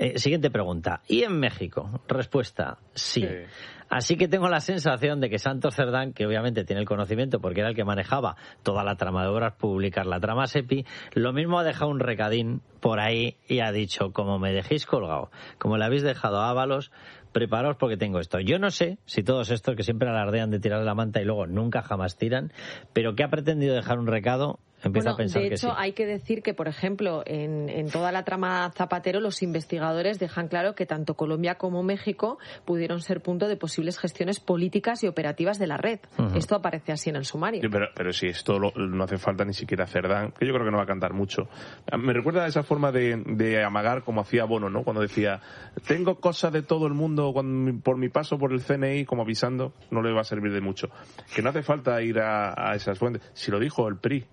Eh, siguiente pregunta. ¿Y en México? Respuesta, sí. sí. Así que tengo la sensación de que Santos Cerdán, que obviamente tiene el conocimiento porque era el que manejaba toda la trama de obras públicas, la trama SEPI, lo mismo ha dejado un recadín por ahí y ha dicho, como me dejéis colgado, como le habéis dejado a Ábalos, preparaos porque tengo esto. Yo no sé si todos estos que siempre alardean de tirar la manta y luego nunca jamás tiran, pero que ha pretendido dejar un recado. Empiezo bueno, a pensar de que hecho, sí. hay que decir que, por ejemplo, en, en toda la trama Zapatero, los investigadores dejan claro que tanto Colombia como México pudieron ser punto de posibles gestiones políticas y operativas de la red. Uh-huh. Esto aparece así en el sumario. Sí, pero, pero si esto lo, no hace falta ni siquiera Cerdán, que yo creo que no va a cantar mucho. Me recuerda a esa forma de, de amagar como hacía Bono, ¿no? Cuando decía, tengo cosas de todo el mundo cuando, por mi paso por el C N I, como avisando, no le va a servir de mucho. Que no hace falta ir a, a esas fuentes. Si lo dijo el P R I.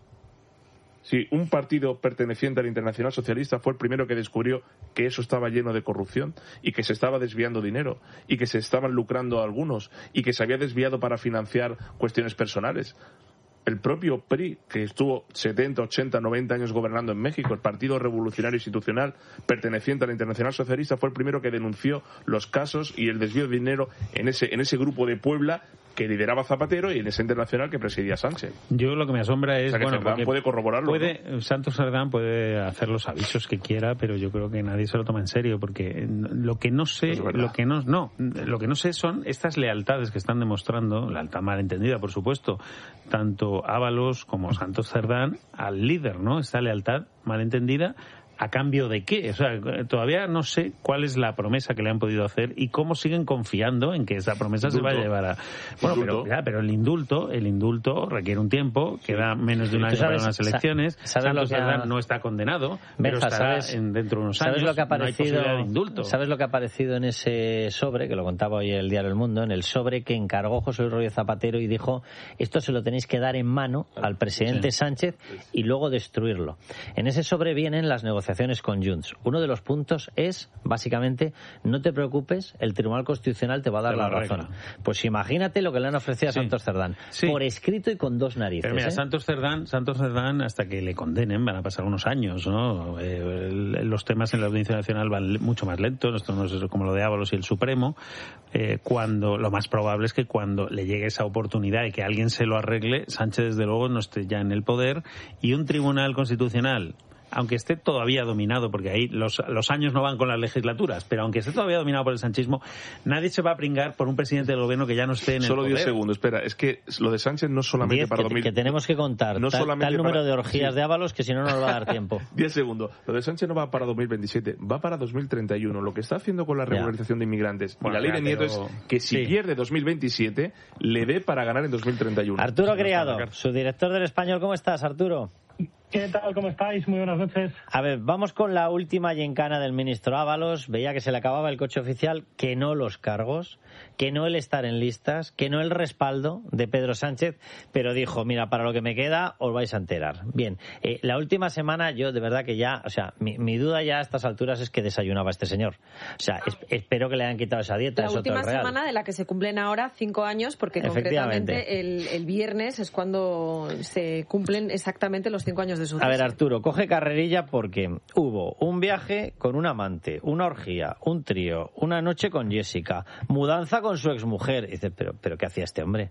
Sí, un partido perteneciente al Internacional Socialista fue el primero que descubrió que eso estaba lleno de corrupción y que se estaba desviando dinero y que se estaban lucrando algunos y que se había desviado para financiar cuestiones personales. El propio P R I, que estuvo setenta, ochenta, noventa años gobernando en México, el Partido Revolucionario Institucional perteneciente a la Internacional Socialista, fue el primero que denunció los casos y el desvío de dinero en ese, en ese grupo de Puebla que lideraba Zapatero y en ese internacional que presidía Sánchez. Yo lo que me asombra es... O sea, que bueno, Cerdán puede corroborarlo, puede, ¿no? Santos Cerdán puede hacer los avisos que quiera, pero yo creo que nadie se lo toma en serio, porque lo que no sé... Es lo que no, no, lo que no sé son estas lealtades que están demostrando, lealtad malentendida, por supuesto, tanto Ábalos como Santos Cerdán al líder, ¿no? Esta lealtad malentendida, ¿a cambio de qué? O sea, todavía no sé cuál es la promesa que le han podido hacer y cómo siguen confiando en que esa promesa indulto. se va a llevar a... Bueno, pero, ya, pero el indulto el indulto requiere un tiempo, queda menos de un año sabes, para unas elecciones. ¿Sabes lo que ha... no está condenado, pero Benja, estará ¿sabes, en, dentro de unos ¿sabes años. Lo que ha aparecido, no hay de indulto. ¿Sabes lo que ha aparecido en ese sobre, que lo contaba hoy el diario El Mundo, en el sobre que encargó José Luis Rodríguez Zapatero y dijo, esto se lo tenéis que dar en mano al presidente sí. Sánchez y luego destruirlo? En ese sobre vienen las negociaciones con Junts. Uno de los puntos es, básicamente, no te preocupes, el Tribunal Constitucional te va a dar la, la razón. Pues imagínate lo que le han ofrecido a sí. Santos Cerdán, sí. por escrito y con dos narices. Pero mira, ¿eh? Santos Cerdán, Santos Cerdán, hasta que le condenen, van a pasar unos años, ¿no? Eh, los temas en la Audiencia Nacional van mucho más lentos, esto no es como lo de Ábalos y el Supremo, eh, cuando lo más probable es que cuando le llegue esa oportunidad y que alguien se lo arregle, Sánchez desde luego no esté ya en el poder y un Tribunal Constitucional, aunque esté todavía dominado, porque ahí los, los años no van con las legislaturas, pero aunque esté todavía dominado por el sanchismo, nadie se va a pringar por un presidente del gobierno que ya no esté en el Solo poder. diez segundos, espera, es que lo de Sánchez no solamente diez, para que, dos mil... que tenemos que contar no tal, solamente tal número para... de orgías sí. de Ábalos que si no, no nos va a dar tiempo. diez segundos. Lo de Sánchez no va para dos mil veintisiete, va para dos mil treinta y uno. Lo que está haciendo con la regularización ya. de inmigrantes bueno, y la ley de Nieto pero... es que si sí. pierde dos mil veintisiete, le dé para ganar en dos mil treinta y uno. Arturo Criado, su director del Español. ¿Cómo estás, Arturo? ¿Qué tal? ¿Cómo estáis? Muy buenas noches. A ver, vamos con la última yencana del ministro Ábalos. Veía que se le acababa el coche oficial, que no los cargos, que no el estar en listas, que no el respaldo de Pedro Sánchez, pero dijo, mira, para lo que me queda os vais a enterar. Bien, eh, la última semana yo de verdad que ya, o sea, mi, mi duda ya a estas alturas es que desayunaba este señor. O sea, es, espero que le hayan quitado esa dieta. La eso última todo es real. semana de la que se cumplen ahora cinco años, porque concretamente el, el viernes es cuando se cumplen exactamente los cinco años de su A ver, Arturo, coge carrerilla porque hubo un viaje con un amante, una orgía, un trío, una noche con Jessica, mudanza con su exmujer. Y dices, pero, pero ¿qué hacía este hombre?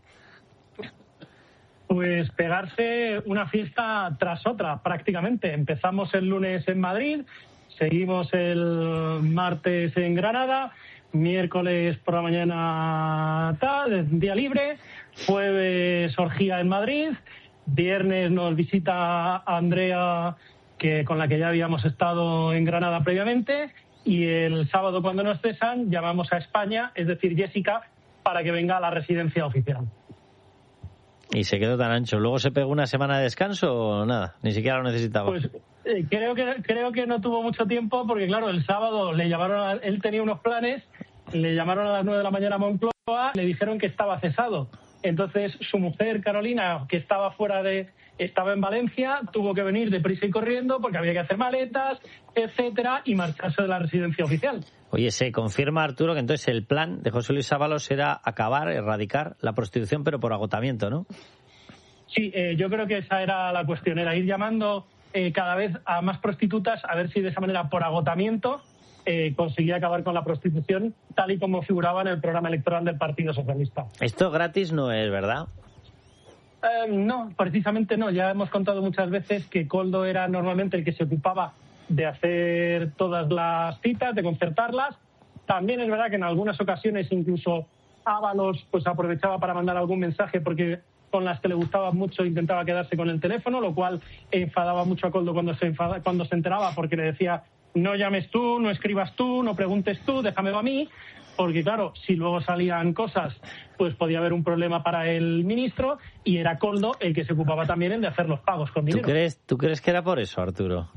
Pues pegarse una fiesta tras otra, prácticamente. Empezamos el lunes en Madrid, seguimos el martes en Granada, miércoles por la mañana tal, día libre, jueves orgía en Madrid, viernes nos visita Andrea, que con la que ya habíamos estado en Granada previamente, y el sábado cuando nos cesan llamamos a España, es decir, Jessica, para que venga a la residencia oficial. Y se quedó tan ancho. ¿Luego se pegó una semana de descanso o nada? Ni siquiera lo necesitaba. Pues eh, creo que creo que no tuvo mucho tiempo porque, claro, el sábado le llamaron, a, él tenía unos planes, le llamaron a las nueve de la mañana a Moncloa, le dijeron que estaba cesado. Entonces su mujer, Carolina, que estaba fuera de... estaba en Valencia, tuvo que venir deprisa y corriendo porque había que hacer maletas, etcétera, y marcharse de la residencia oficial. Oye, se confirma, Arturo, que entonces el plan de José Luis Ábalos era acabar, erradicar la prostitución, pero por agotamiento, ¿no? Sí, eh, yo creo que esa era la cuestión, era ir llamando eh, cada vez a más prostitutas, a ver si de esa manera, por agotamiento, eh, conseguía acabar con la prostitución, tal y como figuraba en el programa electoral del Partido Socialista. Esto gratis no es, ¿verdad? Eh, no, precisamente no. Ya hemos contado muchas veces que Koldo era normalmente el que se ocupaba de hacer todas las citas, de concertarlas. También es verdad que en algunas ocasiones incluso Ábalos pues aprovechaba para mandar algún mensaje porque con las que le gustaba mucho intentaba quedarse con el teléfono, lo cual enfadaba mucho a Koldo cuando se, enfada, cuando se enteraba, porque le decía: no llames tú, no escribas tú, no preguntes tú, déjamelo a mí, porque claro, si luego salían cosas, pues podía haber un problema para el ministro, y era Koldo el que se ocupaba también en de hacer los pagos con dinero. ¿Tú crees, ¿Tú crees que era por eso, Arturo?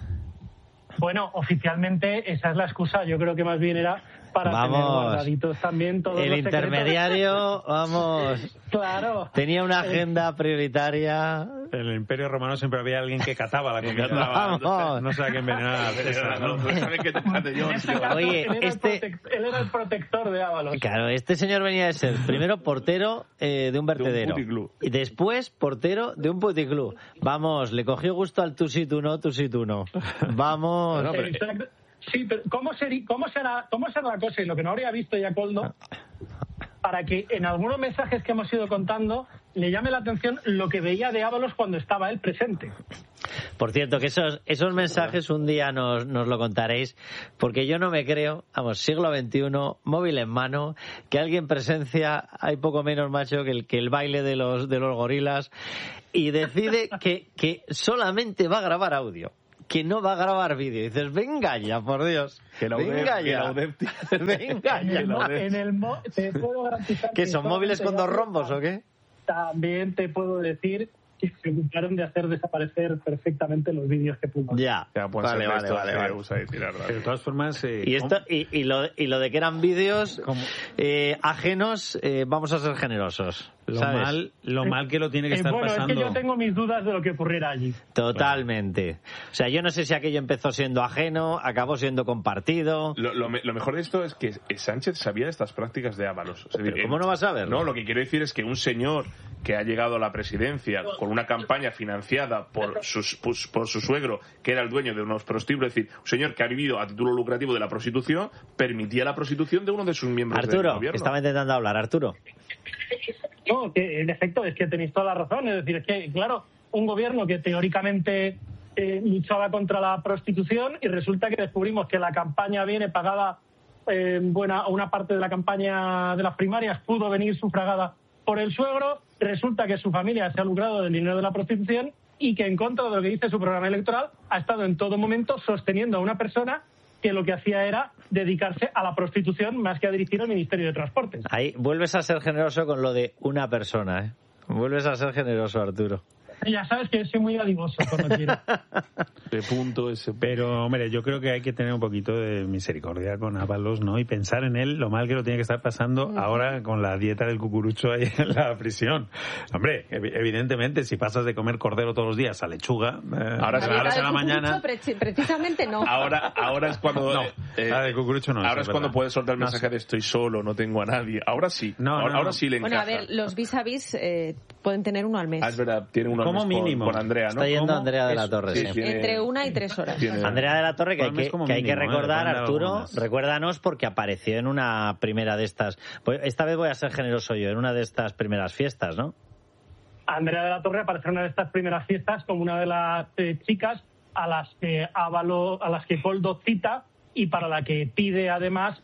Bueno, oficialmente esa es la excusa. Yo creo que más bien era para vamos, tener guardaditos también todos el los intermediario, vamos, claro, tenía una agenda prioritaria. En el Imperio Romano siempre había alguien que cataba la comida. Vamos. No sé a qué envenenar a César, ¿no? Oye, él, era este... él era el protector de Ábalos. Claro, este señor venía de ser primero portero eh, de un vertedero de un y después portero de un puticlub. Vamos, le cogió gusto al tú sí, tú no, tú sí, tú no. Vamos. No, pero... Sí, pero ¿cómo, sería, cómo, será, ¿cómo será la cosa? Y lo que no habría visto ya Koldo, para que en algunos mensajes que hemos ido contando le llame la atención lo que veía de Ábalos cuando estaba él presente. Por cierto, que esos esos mensajes un día nos, nos lo contaréis, porque yo no me creo, vamos, siglo veintiuno, móvil en mano, que alguien presencia, hay poco menos macho que el, que el baile de los, de los gorilas, y decide que, que solamente va a grabar audio, que no va a grabar vídeo. Y dices, venga ya, por Dios. Que la venga UDEP, ya. Que la venga en ya. El, mo- en el mo- te puedo garantizar ¿Que que son móviles con dos rombos o qué? También te puedo decir que se ocuparon de hacer desaparecer perfectamente los vídeos que pusimos. Ya, ya pues vale, vale, vale, vale. Usa y tirar, vale. De todas formas... Eh, y, esto, y, y, lo, y lo de que eran vídeos eh, ajenos, eh, vamos a ser generosos. Lo ¿sabes? mal, lo mal que lo tiene que Eh, estar bueno, pasando. es que yo tengo mis dudas de lo que ocurriera allí. Totalmente. O sea, yo no sé si aquello empezó siendo ajeno, acabó siendo compartido. Lo, lo, lo mejor de esto es que Sánchez sabía de estas prácticas de Ábalos. O sea, ¿Pero cómo no va a saber? No, lo que quiero decir es que un señor que ha llegado a la presidencia con una campaña financiada por, sus, pues, por su suegro, que era el dueño de unos prostíbulos, es decir, un señor que ha vivido a título lucrativo de la prostitución, permitía la prostitución de uno de sus miembros Arturo, del gobierno. estaba intentando hablar, Arturo. No, que en efecto es que tenéis toda la razón. Es decir, es que, claro, un gobierno que teóricamente eh, luchaba contra la prostitución, y resulta que descubrimos que la campaña viene pagada, eh, buena, una parte de la campaña de las primarias pudo venir sufragada por el suegro. Resulta que su familia se ha lucrado del dinero de la prostitución, y que, en contra de lo que dice su programa electoral, ha estado en todo momento sosteniendo a una persona que lo que hacía era dedicarse a la prostitución más que a dirigir el Ministerio de Transportes. Ahí vuelves a ser generoso con lo de una persona, ¿eh? Vuelves a ser generoso, Arturo. Ya sabes que soy muy adivoso cuando quiero. De punto ese. Pero, hombre, yo creo que hay que tener un poquito de misericordia con Ábalos, ¿no? Y pensar en él, lo mal que lo tiene que estar pasando ahora con la dieta del cucurucho ahí en la prisión. Hombre, evidentemente, si pasas de comer cordero todos los días a lechuga, eh, ahora a las a la mañana... Precisamente no. Ahora, ahora es cuando... No, eh, la del cucurucho no. Ahora es, es cuando verdad. puedes soltar el mensaje No, de estoy solo, no tengo a nadie. Ahora sí. No, ahora, no, no. ahora sí le Bueno, encaja. a ver, los vis a vis eh, pueden tener uno al mes. Ah, es verdad, tiene uno al Como mes con- mínimo. Con, Andrea, ¿no? Está yendo ¿Cómo? Andrea de la Es- Torre, sí, sí. tiene- Entre una y tres horas. tiene- Andrea de la Torre, que hay Al mes que, como que, hay que mínimo, ¿eh? recordar, Depende de Arturo, algunas. recuérdanos, porque apareció en una primera de estas... Pues esta vez voy a ser generoso yo, en una de estas primeras fiestas, ¿no? Andrea de la Torre apareció en una de estas primeras fiestas como una de las eh, chicas a las que Ávalo, a las que Koldo cita, y para la que pide además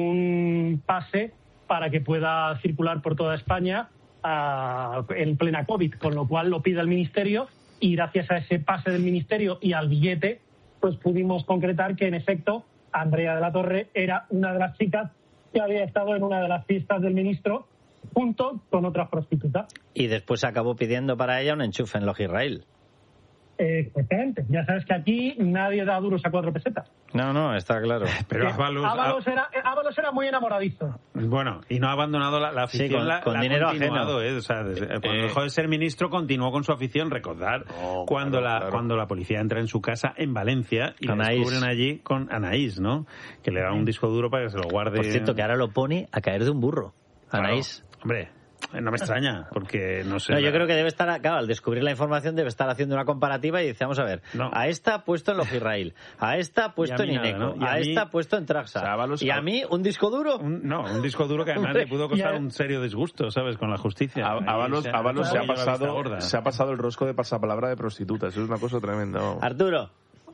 un pase para que pueda circular por toda España uh, en plena COVID, con lo cual lo pide al Ministerio, y gracias a ese pase del Ministerio y al billete, pues pudimos concretar que en efecto Andrea de la Torre era una de las chicas que había estado en una de las fiestas del ministro junto con otras prostitutas. Y después acabó pidiendo para ella un enchufe en Logirrail. Eh, exactamente. Ya sabes que aquí nadie da duros a cuatro pesetas. No, no, está claro. Pero Eh, Ábalos... Ábalos era, eh, Ábalos era muy enamoradizo. Bueno, y no ha abandonado la, la afición, Sí, con- la, con la ha dinero continuado, ajeno. ¿eh? O sea, desde- cuando Eh. dejó de ser ministro continuó con su afición. Recordar Oh, cuando, claro, la, claro. cuando la policía entra en su casa en Valencia y la Anaís. descubren allí con Anaís, ¿no? Que le da un disco duro para que se lo guarde. Por cierto, que ahora lo pone a caer de un burro. Claro. Anaís. Hombre, No me extraña, porque no sé. No, yo la... creo que debe estar, claro, al descubrir la información debe estar haciendo una comparativa y dice, vamos a ver, no. a esta puesto en Logirrail, a esta puesto en Ineco, nada, ¿no? a, a mí... esta puesto en Traxa, o sea, Ábalos, y a mí un disco duro. Un, no, un disco duro que además le pudo costar un serio disgusto, ¿sabes? Con la justicia. Ábalos se, Ábalos se, ha pasado, se ha pasado el rosco de pasapalabra de prostitutas, eso es una cosa tremenda. ¿No? Arturo.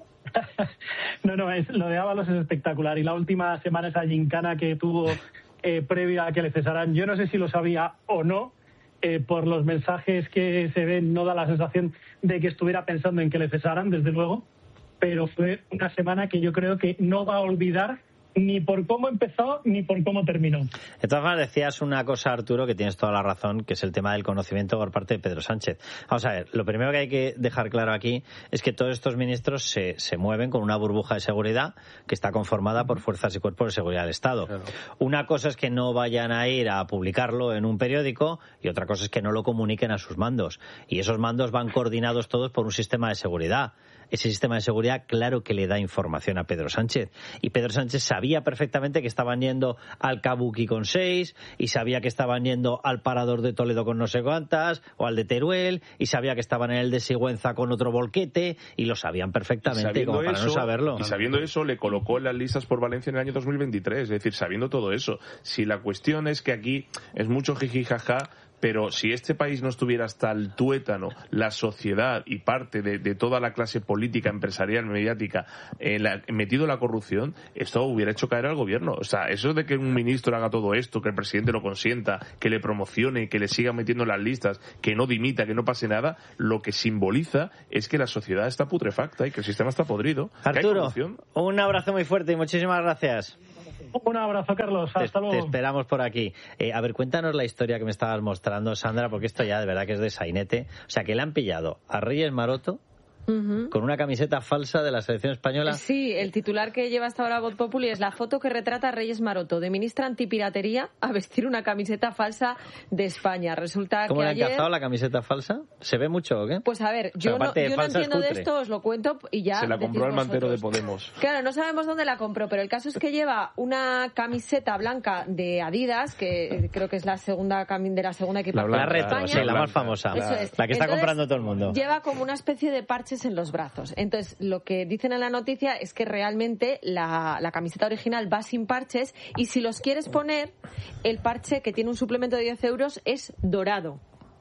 No, no, es, lo de Ábalos es espectacular. Y la última semana esa gincana que tuvo eh, previa a que le cesaran, yo no sé si lo sabía o no, eh, por los mensajes que se ven no da la sensación de que estuviera pensando en que le cesaran, desde luego, pero fue una semana que yo creo que no va a olvidar ni por cómo empezó ni por cómo terminó. De todas formas, decías una cosa, Arturo, que tienes toda la razón, que es el tema del conocimiento por parte de Pedro Sánchez. Vamos a ver, lo primero que hay que dejar claro aquí es que todos estos ministros se, se mueven con una burbuja de seguridad que está conformada por fuerzas y cuerpos de seguridad del Estado. Claro. Una cosa es que no vayan a ir a publicarlo en un periódico y otra cosa es que no lo comuniquen a sus mandos. Y esos mandos van coordinados todos por un sistema de seguridad. Ese sistema de seguridad, claro que le da información a Pedro Sánchez. Y Pedro Sánchez sabía perfectamente que estaban yendo al Kabuki con seis, y sabía que estaban yendo al Parador de Toledo con no sé cuántas, o al de Teruel, y sabía que estaban en el de Sigüenza con otro volquete, y lo sabían perfectamente, como para eso, no saberlo. Y sabiendo eso, le colocó en las listas por Valencia en el año dos mil veintitrés. Es decir, sabiendo todo eso. Si la cuestión es que aquí es mucho jiji jaja, pero si este país no estuviera hasta el tuétano, la sociedad y parte de, de toda la clase política, empresarial, mediática, eh, la, metido en la corrupción, esto hubiera hecho caer al gobierno. O sea, eso de que un ministro haga todo esto, que el presidente lo consienta, que le promocione, que le siga metiendo en las listas, que no dimita, que no pase nada, lo que simboliza es que la sociedad está putrefacta y que el sistema está podrido. Arturo, un abrazo muy fuerte y muchísimas gracias. Un abrazo, Carlos. Hasta te, luego. Te esperamos por aquí. Eh, a ver, cuéntanos la historia que me estabas mostrando, Sandra, porque esto ya de verdad que es de sainete. O sea, que le han pillado a Reyes Maroto Uh-huh. con una camiseta falsa de la selección española. Sí, el titular que lleva hasta ahora Voz Populi es la foto que retrata a Reyes Maroto, de ministra antipiratería a vestir una camiseta falsa de España. Resulta ¿Cómo que le ayer... han cazado la camiseta falsa? ¿Se ve mucho o qué? Pues a ver, yo, o sea, no, yo no entiendo de esto, os lo cuento y ya... Se la compró el mantero de Podemos. Claro, no sabemos dónde la compró, pero el caso es que lleva una camiseta blanca de Adidas, que creo que es la segunda de la segunda equipación de España. España. Sí, la más famosa. Eso es. La que está Entonces, comprando todo el mundo. Lleva como una especie de parches en los brazos. Entonces, lo que dicen en la noticia es que realmente la, la camiseta original va sin parches y si los quieres poner, el parche que tiene un suplemento de diez euros es dorado.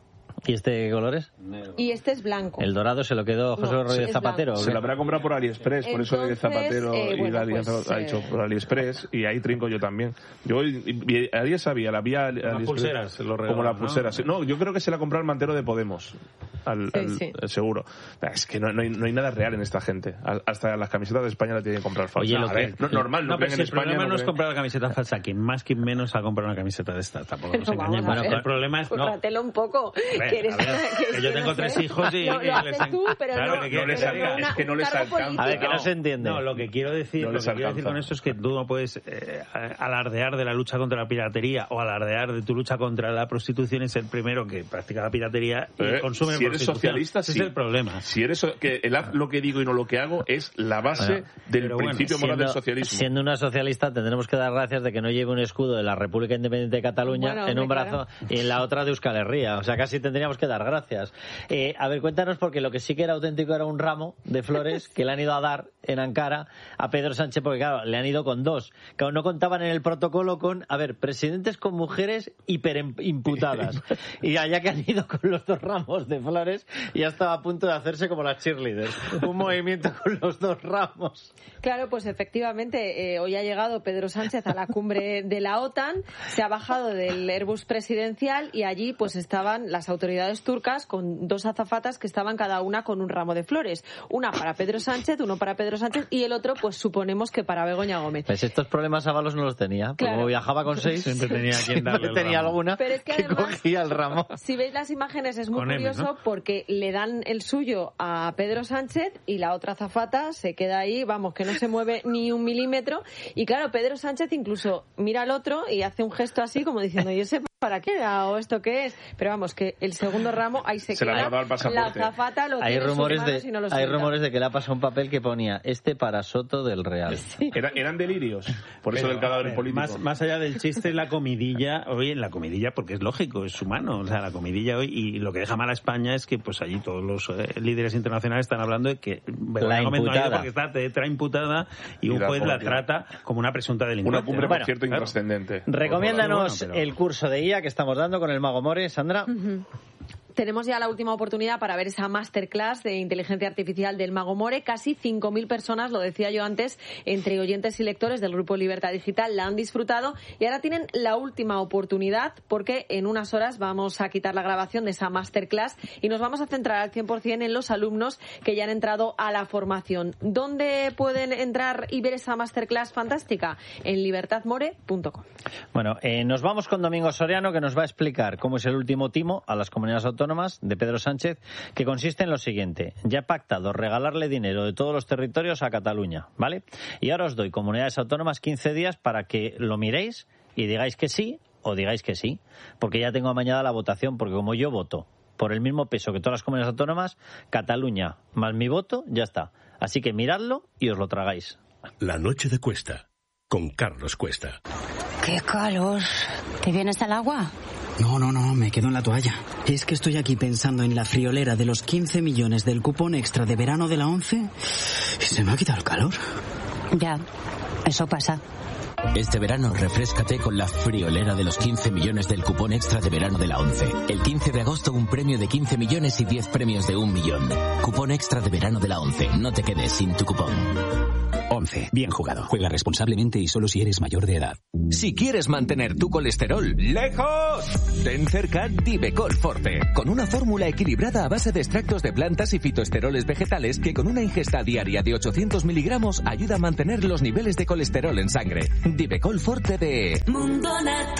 ¿Y este color es? Y este es blanco. ¿El dorado se lo quedó José no, Rodríguez Zapatero? Se lo habrá comprado por AliExpress, por Entonces, eso de Zapatero eh, bueno, y la Alianza pues, ha dicho por AliExpress, y ahí trinco yo también. Yo ayer sabía, la vi a AliExpress. Las pulseras, se lo regalan, como la pulsera. ¿no? no, yo creo que se la compró el mantero de Podemos, al, sí, al, sí. al seguro. Es que no, no, hay, no hay nada real en esta gente. Hasta las camisetas de España la tienen que comprar falsa. Oye, lo a que... ver, no, normal, no, no creen si en España. El problema no, no es creen... comprar la camiseta falsa, quien más, quien menos ha comprado una camiseta de esta. Tampoco nos engañemos. Bueno, el problema es... No. Un poco. Ver, que eres, a ver, que que yo tengo tres hijos y... Lo, y lo haces les... tú, pero claro, no, que no les pero es que no les alcanza. A ver, que no se entiende. No, lo que quiero decir, no lo que quiero decir con esto es que tú no puedes eh, alardear de la lucha contra la piratería o alardear de tu lucha contra la prostitución y ser el primero que practica la piratería y eh, consume si eres socialista, ese sí. es el problema. Si eres so que el haz lo que digo y no lo que hago es la base bueno, del principio bueno, moral siendo, del socialismo. Siendo una socialista tendremos que dar gracias de que no lleve un escudo de la República Independiente de Cataluña bueno, en un brazo claro. y en la otra de Euskal Herria. O sea, casi tendríamos que dar gracias. Eh, a ver, cuéntanos, porque lo que sí que era auténtico era un ramo de flores que le han ido a dar en Ankara a Pedro Sánchez, porque claro, le han ido con dos. Claro, no contaban en el protocolo con, a ver, presidentes con mujeres hiperimputadas. Y allá que han ido con los dos ramos de flores, ya estaba a punto de hacerse como las cheerleaders. Un movimiento con los dos ramos. Claro, pues efectivamente, eh, hoy ha llegado Pedro Sánchez a la cumbre de la OTAN, se ha bajado del Airbus presidencial y allí pues estaban las autoridades turcas con dos azafatas que estaban cada una con un ramo de flores. Una para Pedro Sánchez, uno para Pedro Sánchez y el otro, pues suponemos que para Begoña Gómez. Pues estos problemas Ábalos no los tenía. Claro. Como viajaba con seis, siempre tenía quien darle siempre tenía ramo. alguna Pero es que, que además, cogía el ramo. Si veis las imágenes es muy Con M, curioso, ¿no? porque le dan el suyo a Pedro Sánchez y la otra azafata se queda ahí, vamos, que no se mueve ni un milímetro. Y claro, Pedro Sánchez incluso mira al otro y hace un gesto así como diciendo, yo sé ¿para qué era? ¿O esto qué es? Pero vamos, que el segundo ramo ahí se, se queda. La azafata lo hay tiene rumores en sus manos de, y no lo hay suelta. rumores de que le ha pasado un papel que ponía este para Soto del Real. Sí. Era, eran delirios, por eso Pero, del cadáver ver, político. Más, más allá del chiste, la comidilla, oye, la comidilla, porque es lógico, es humano, o sea, la comidilla hoy, y lo que deja mal a España es que pues allí todos los eh, líderes internacionales están hablando de que la imputada, porque está tetra imputada y, y un juez la trata como una presunta delincuente. Una cumbre, ¿no? por cierto, claro, intrascendente. Recomiéndanos bueno, pero... el curso de I A que estamos dando con el Mago More, Sandra. Uh-huh. Tenemos ya la última oportunidad para ver esa masterclass de inteligencia artificial del Mago More. Casi cinco mil personas, lo decía yo antes, entre oyentes y lectores del Grupo Libertad Digital la han disfrutado y ahora tienen la última oportunidad porque en unas horas vamos a quitar la grabación de esa masterclass y nos vamos a centrar al cien por ciento en los alumnos que ya han entrado a la formación. ¿Dónde pueden entrar y ver esa masterclass fantástica? En libertad more punto com. Bueno, eh, nos vamos con Domingo Soriano, que nos va a explicar cómo es el último timo a las comunidades autónomas de Pedro Sánchez, que consiste en lo siguiente: ya ha pactado regalarle dinero de todos los territorios a Cataluña, ¿vale? Y ahora os doy, comunidades autónomas, quince días para que lo miréis y digáis que sí o digáis que sí, porque ya tengo amañada la votación, porque como yo voto por el mismo peso que todas las comunidades autónomas, Cataluña más mi voto, ya está. Así que miradlo y os lo tragáis. La noche de Cuesta, con Carlos Cuesta. ¡Qué calor! ¿Te vienes al agua? No, no, no, me quedo en la toalla. Es que estoy aquí pensando en la friolera de los quince millones del cupón extra de verano de la ONCE y se me ha quitado el calor. Ya, eso pasa. Este verano refréscate con la friolera de los quince millones del cupón extra de verano de la ONCE. El quince de agosto un premio de quince millones y diez premios de un millón. Cupón extra de verano de la ONCE. No te quedes sin tu cupón. ONCE. Bien jugado. Juega responsablemente y solo si eres mayor de edad. Si quieres mantener tu colesterol lejos, ten cerca Divecol Forte, con una fórmula equilibrada a base de extractos de plantas y fitoesteroles vegetales que con una ingesta diaria de ochocientos miligramos ayuda a mantener los niveles de colesterol en sangre. Divecol Forte de Mundo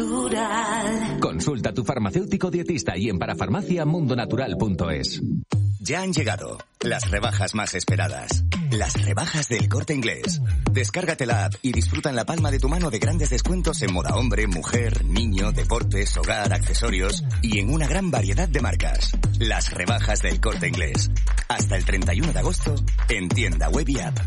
Natural. Consulta a tu farmacéutico dietista y en parafarmacia mundonatural punto es. Ya han llegado las rebajas más esperadas. Las rebajas del Corte Inglés. Descárgate la app y disfruta en la palma de tu mano de grandes descuentos en moda hombre, mujer, niño, deportes, hogar, accesorios y en una gran variedad de marcas. Las rebajas del Corte Inglés. Hasta el treinta y uno de agosto en tienda web y app.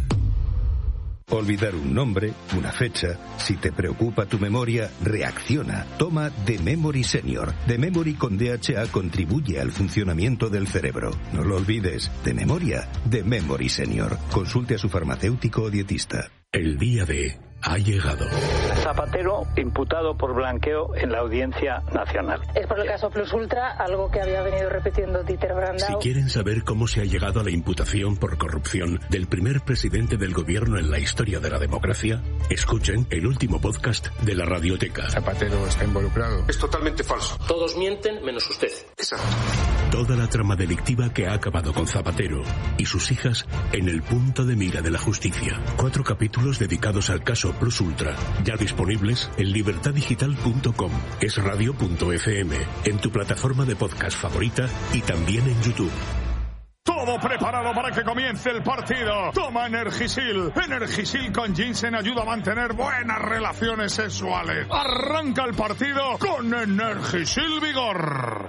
Olvidar un nombre, una fecha. Si te preocupa tu memoria, reacciona. Toma The Memory Senior. The Memory con D H A contribuye al funcionamiento del cerebro. No lo olvides. De memoria, The Memory Senior. Consulte a su farmacéutico o dietista. El día D ha llegado. Zapatero imputado por blanqueo en la Audiencia Nacional. Es por el caso Plus Ultra, algo que había venido repitiendo Dieter Brandau. Si quieren saber cómo se ha llegado a la imputación por corrupción del primer presidente del gobierno en la historia de la democracia, escuchen el último podcast de la Radioteca. Zapatero está involucrado. Es totalmente falso. Todos mienten menos usted. Exacto. Toda la trama delictiva que ha acabado con Zapatero y sus hijas en el punto de mira de la justicia. Cuatro capítulos dedicados al caso Plus Ultra, ya disponibles en libertad digital punto com, es radio punto efe eme, en tu plataforma de podcast favorita y también en YouTube. Todo preparado para que comience el partido. Toma Energisil. Energisil con ginseng ayuda a mantener buenas relaciones sexuales. Arranca el partido con Energisil Vigor.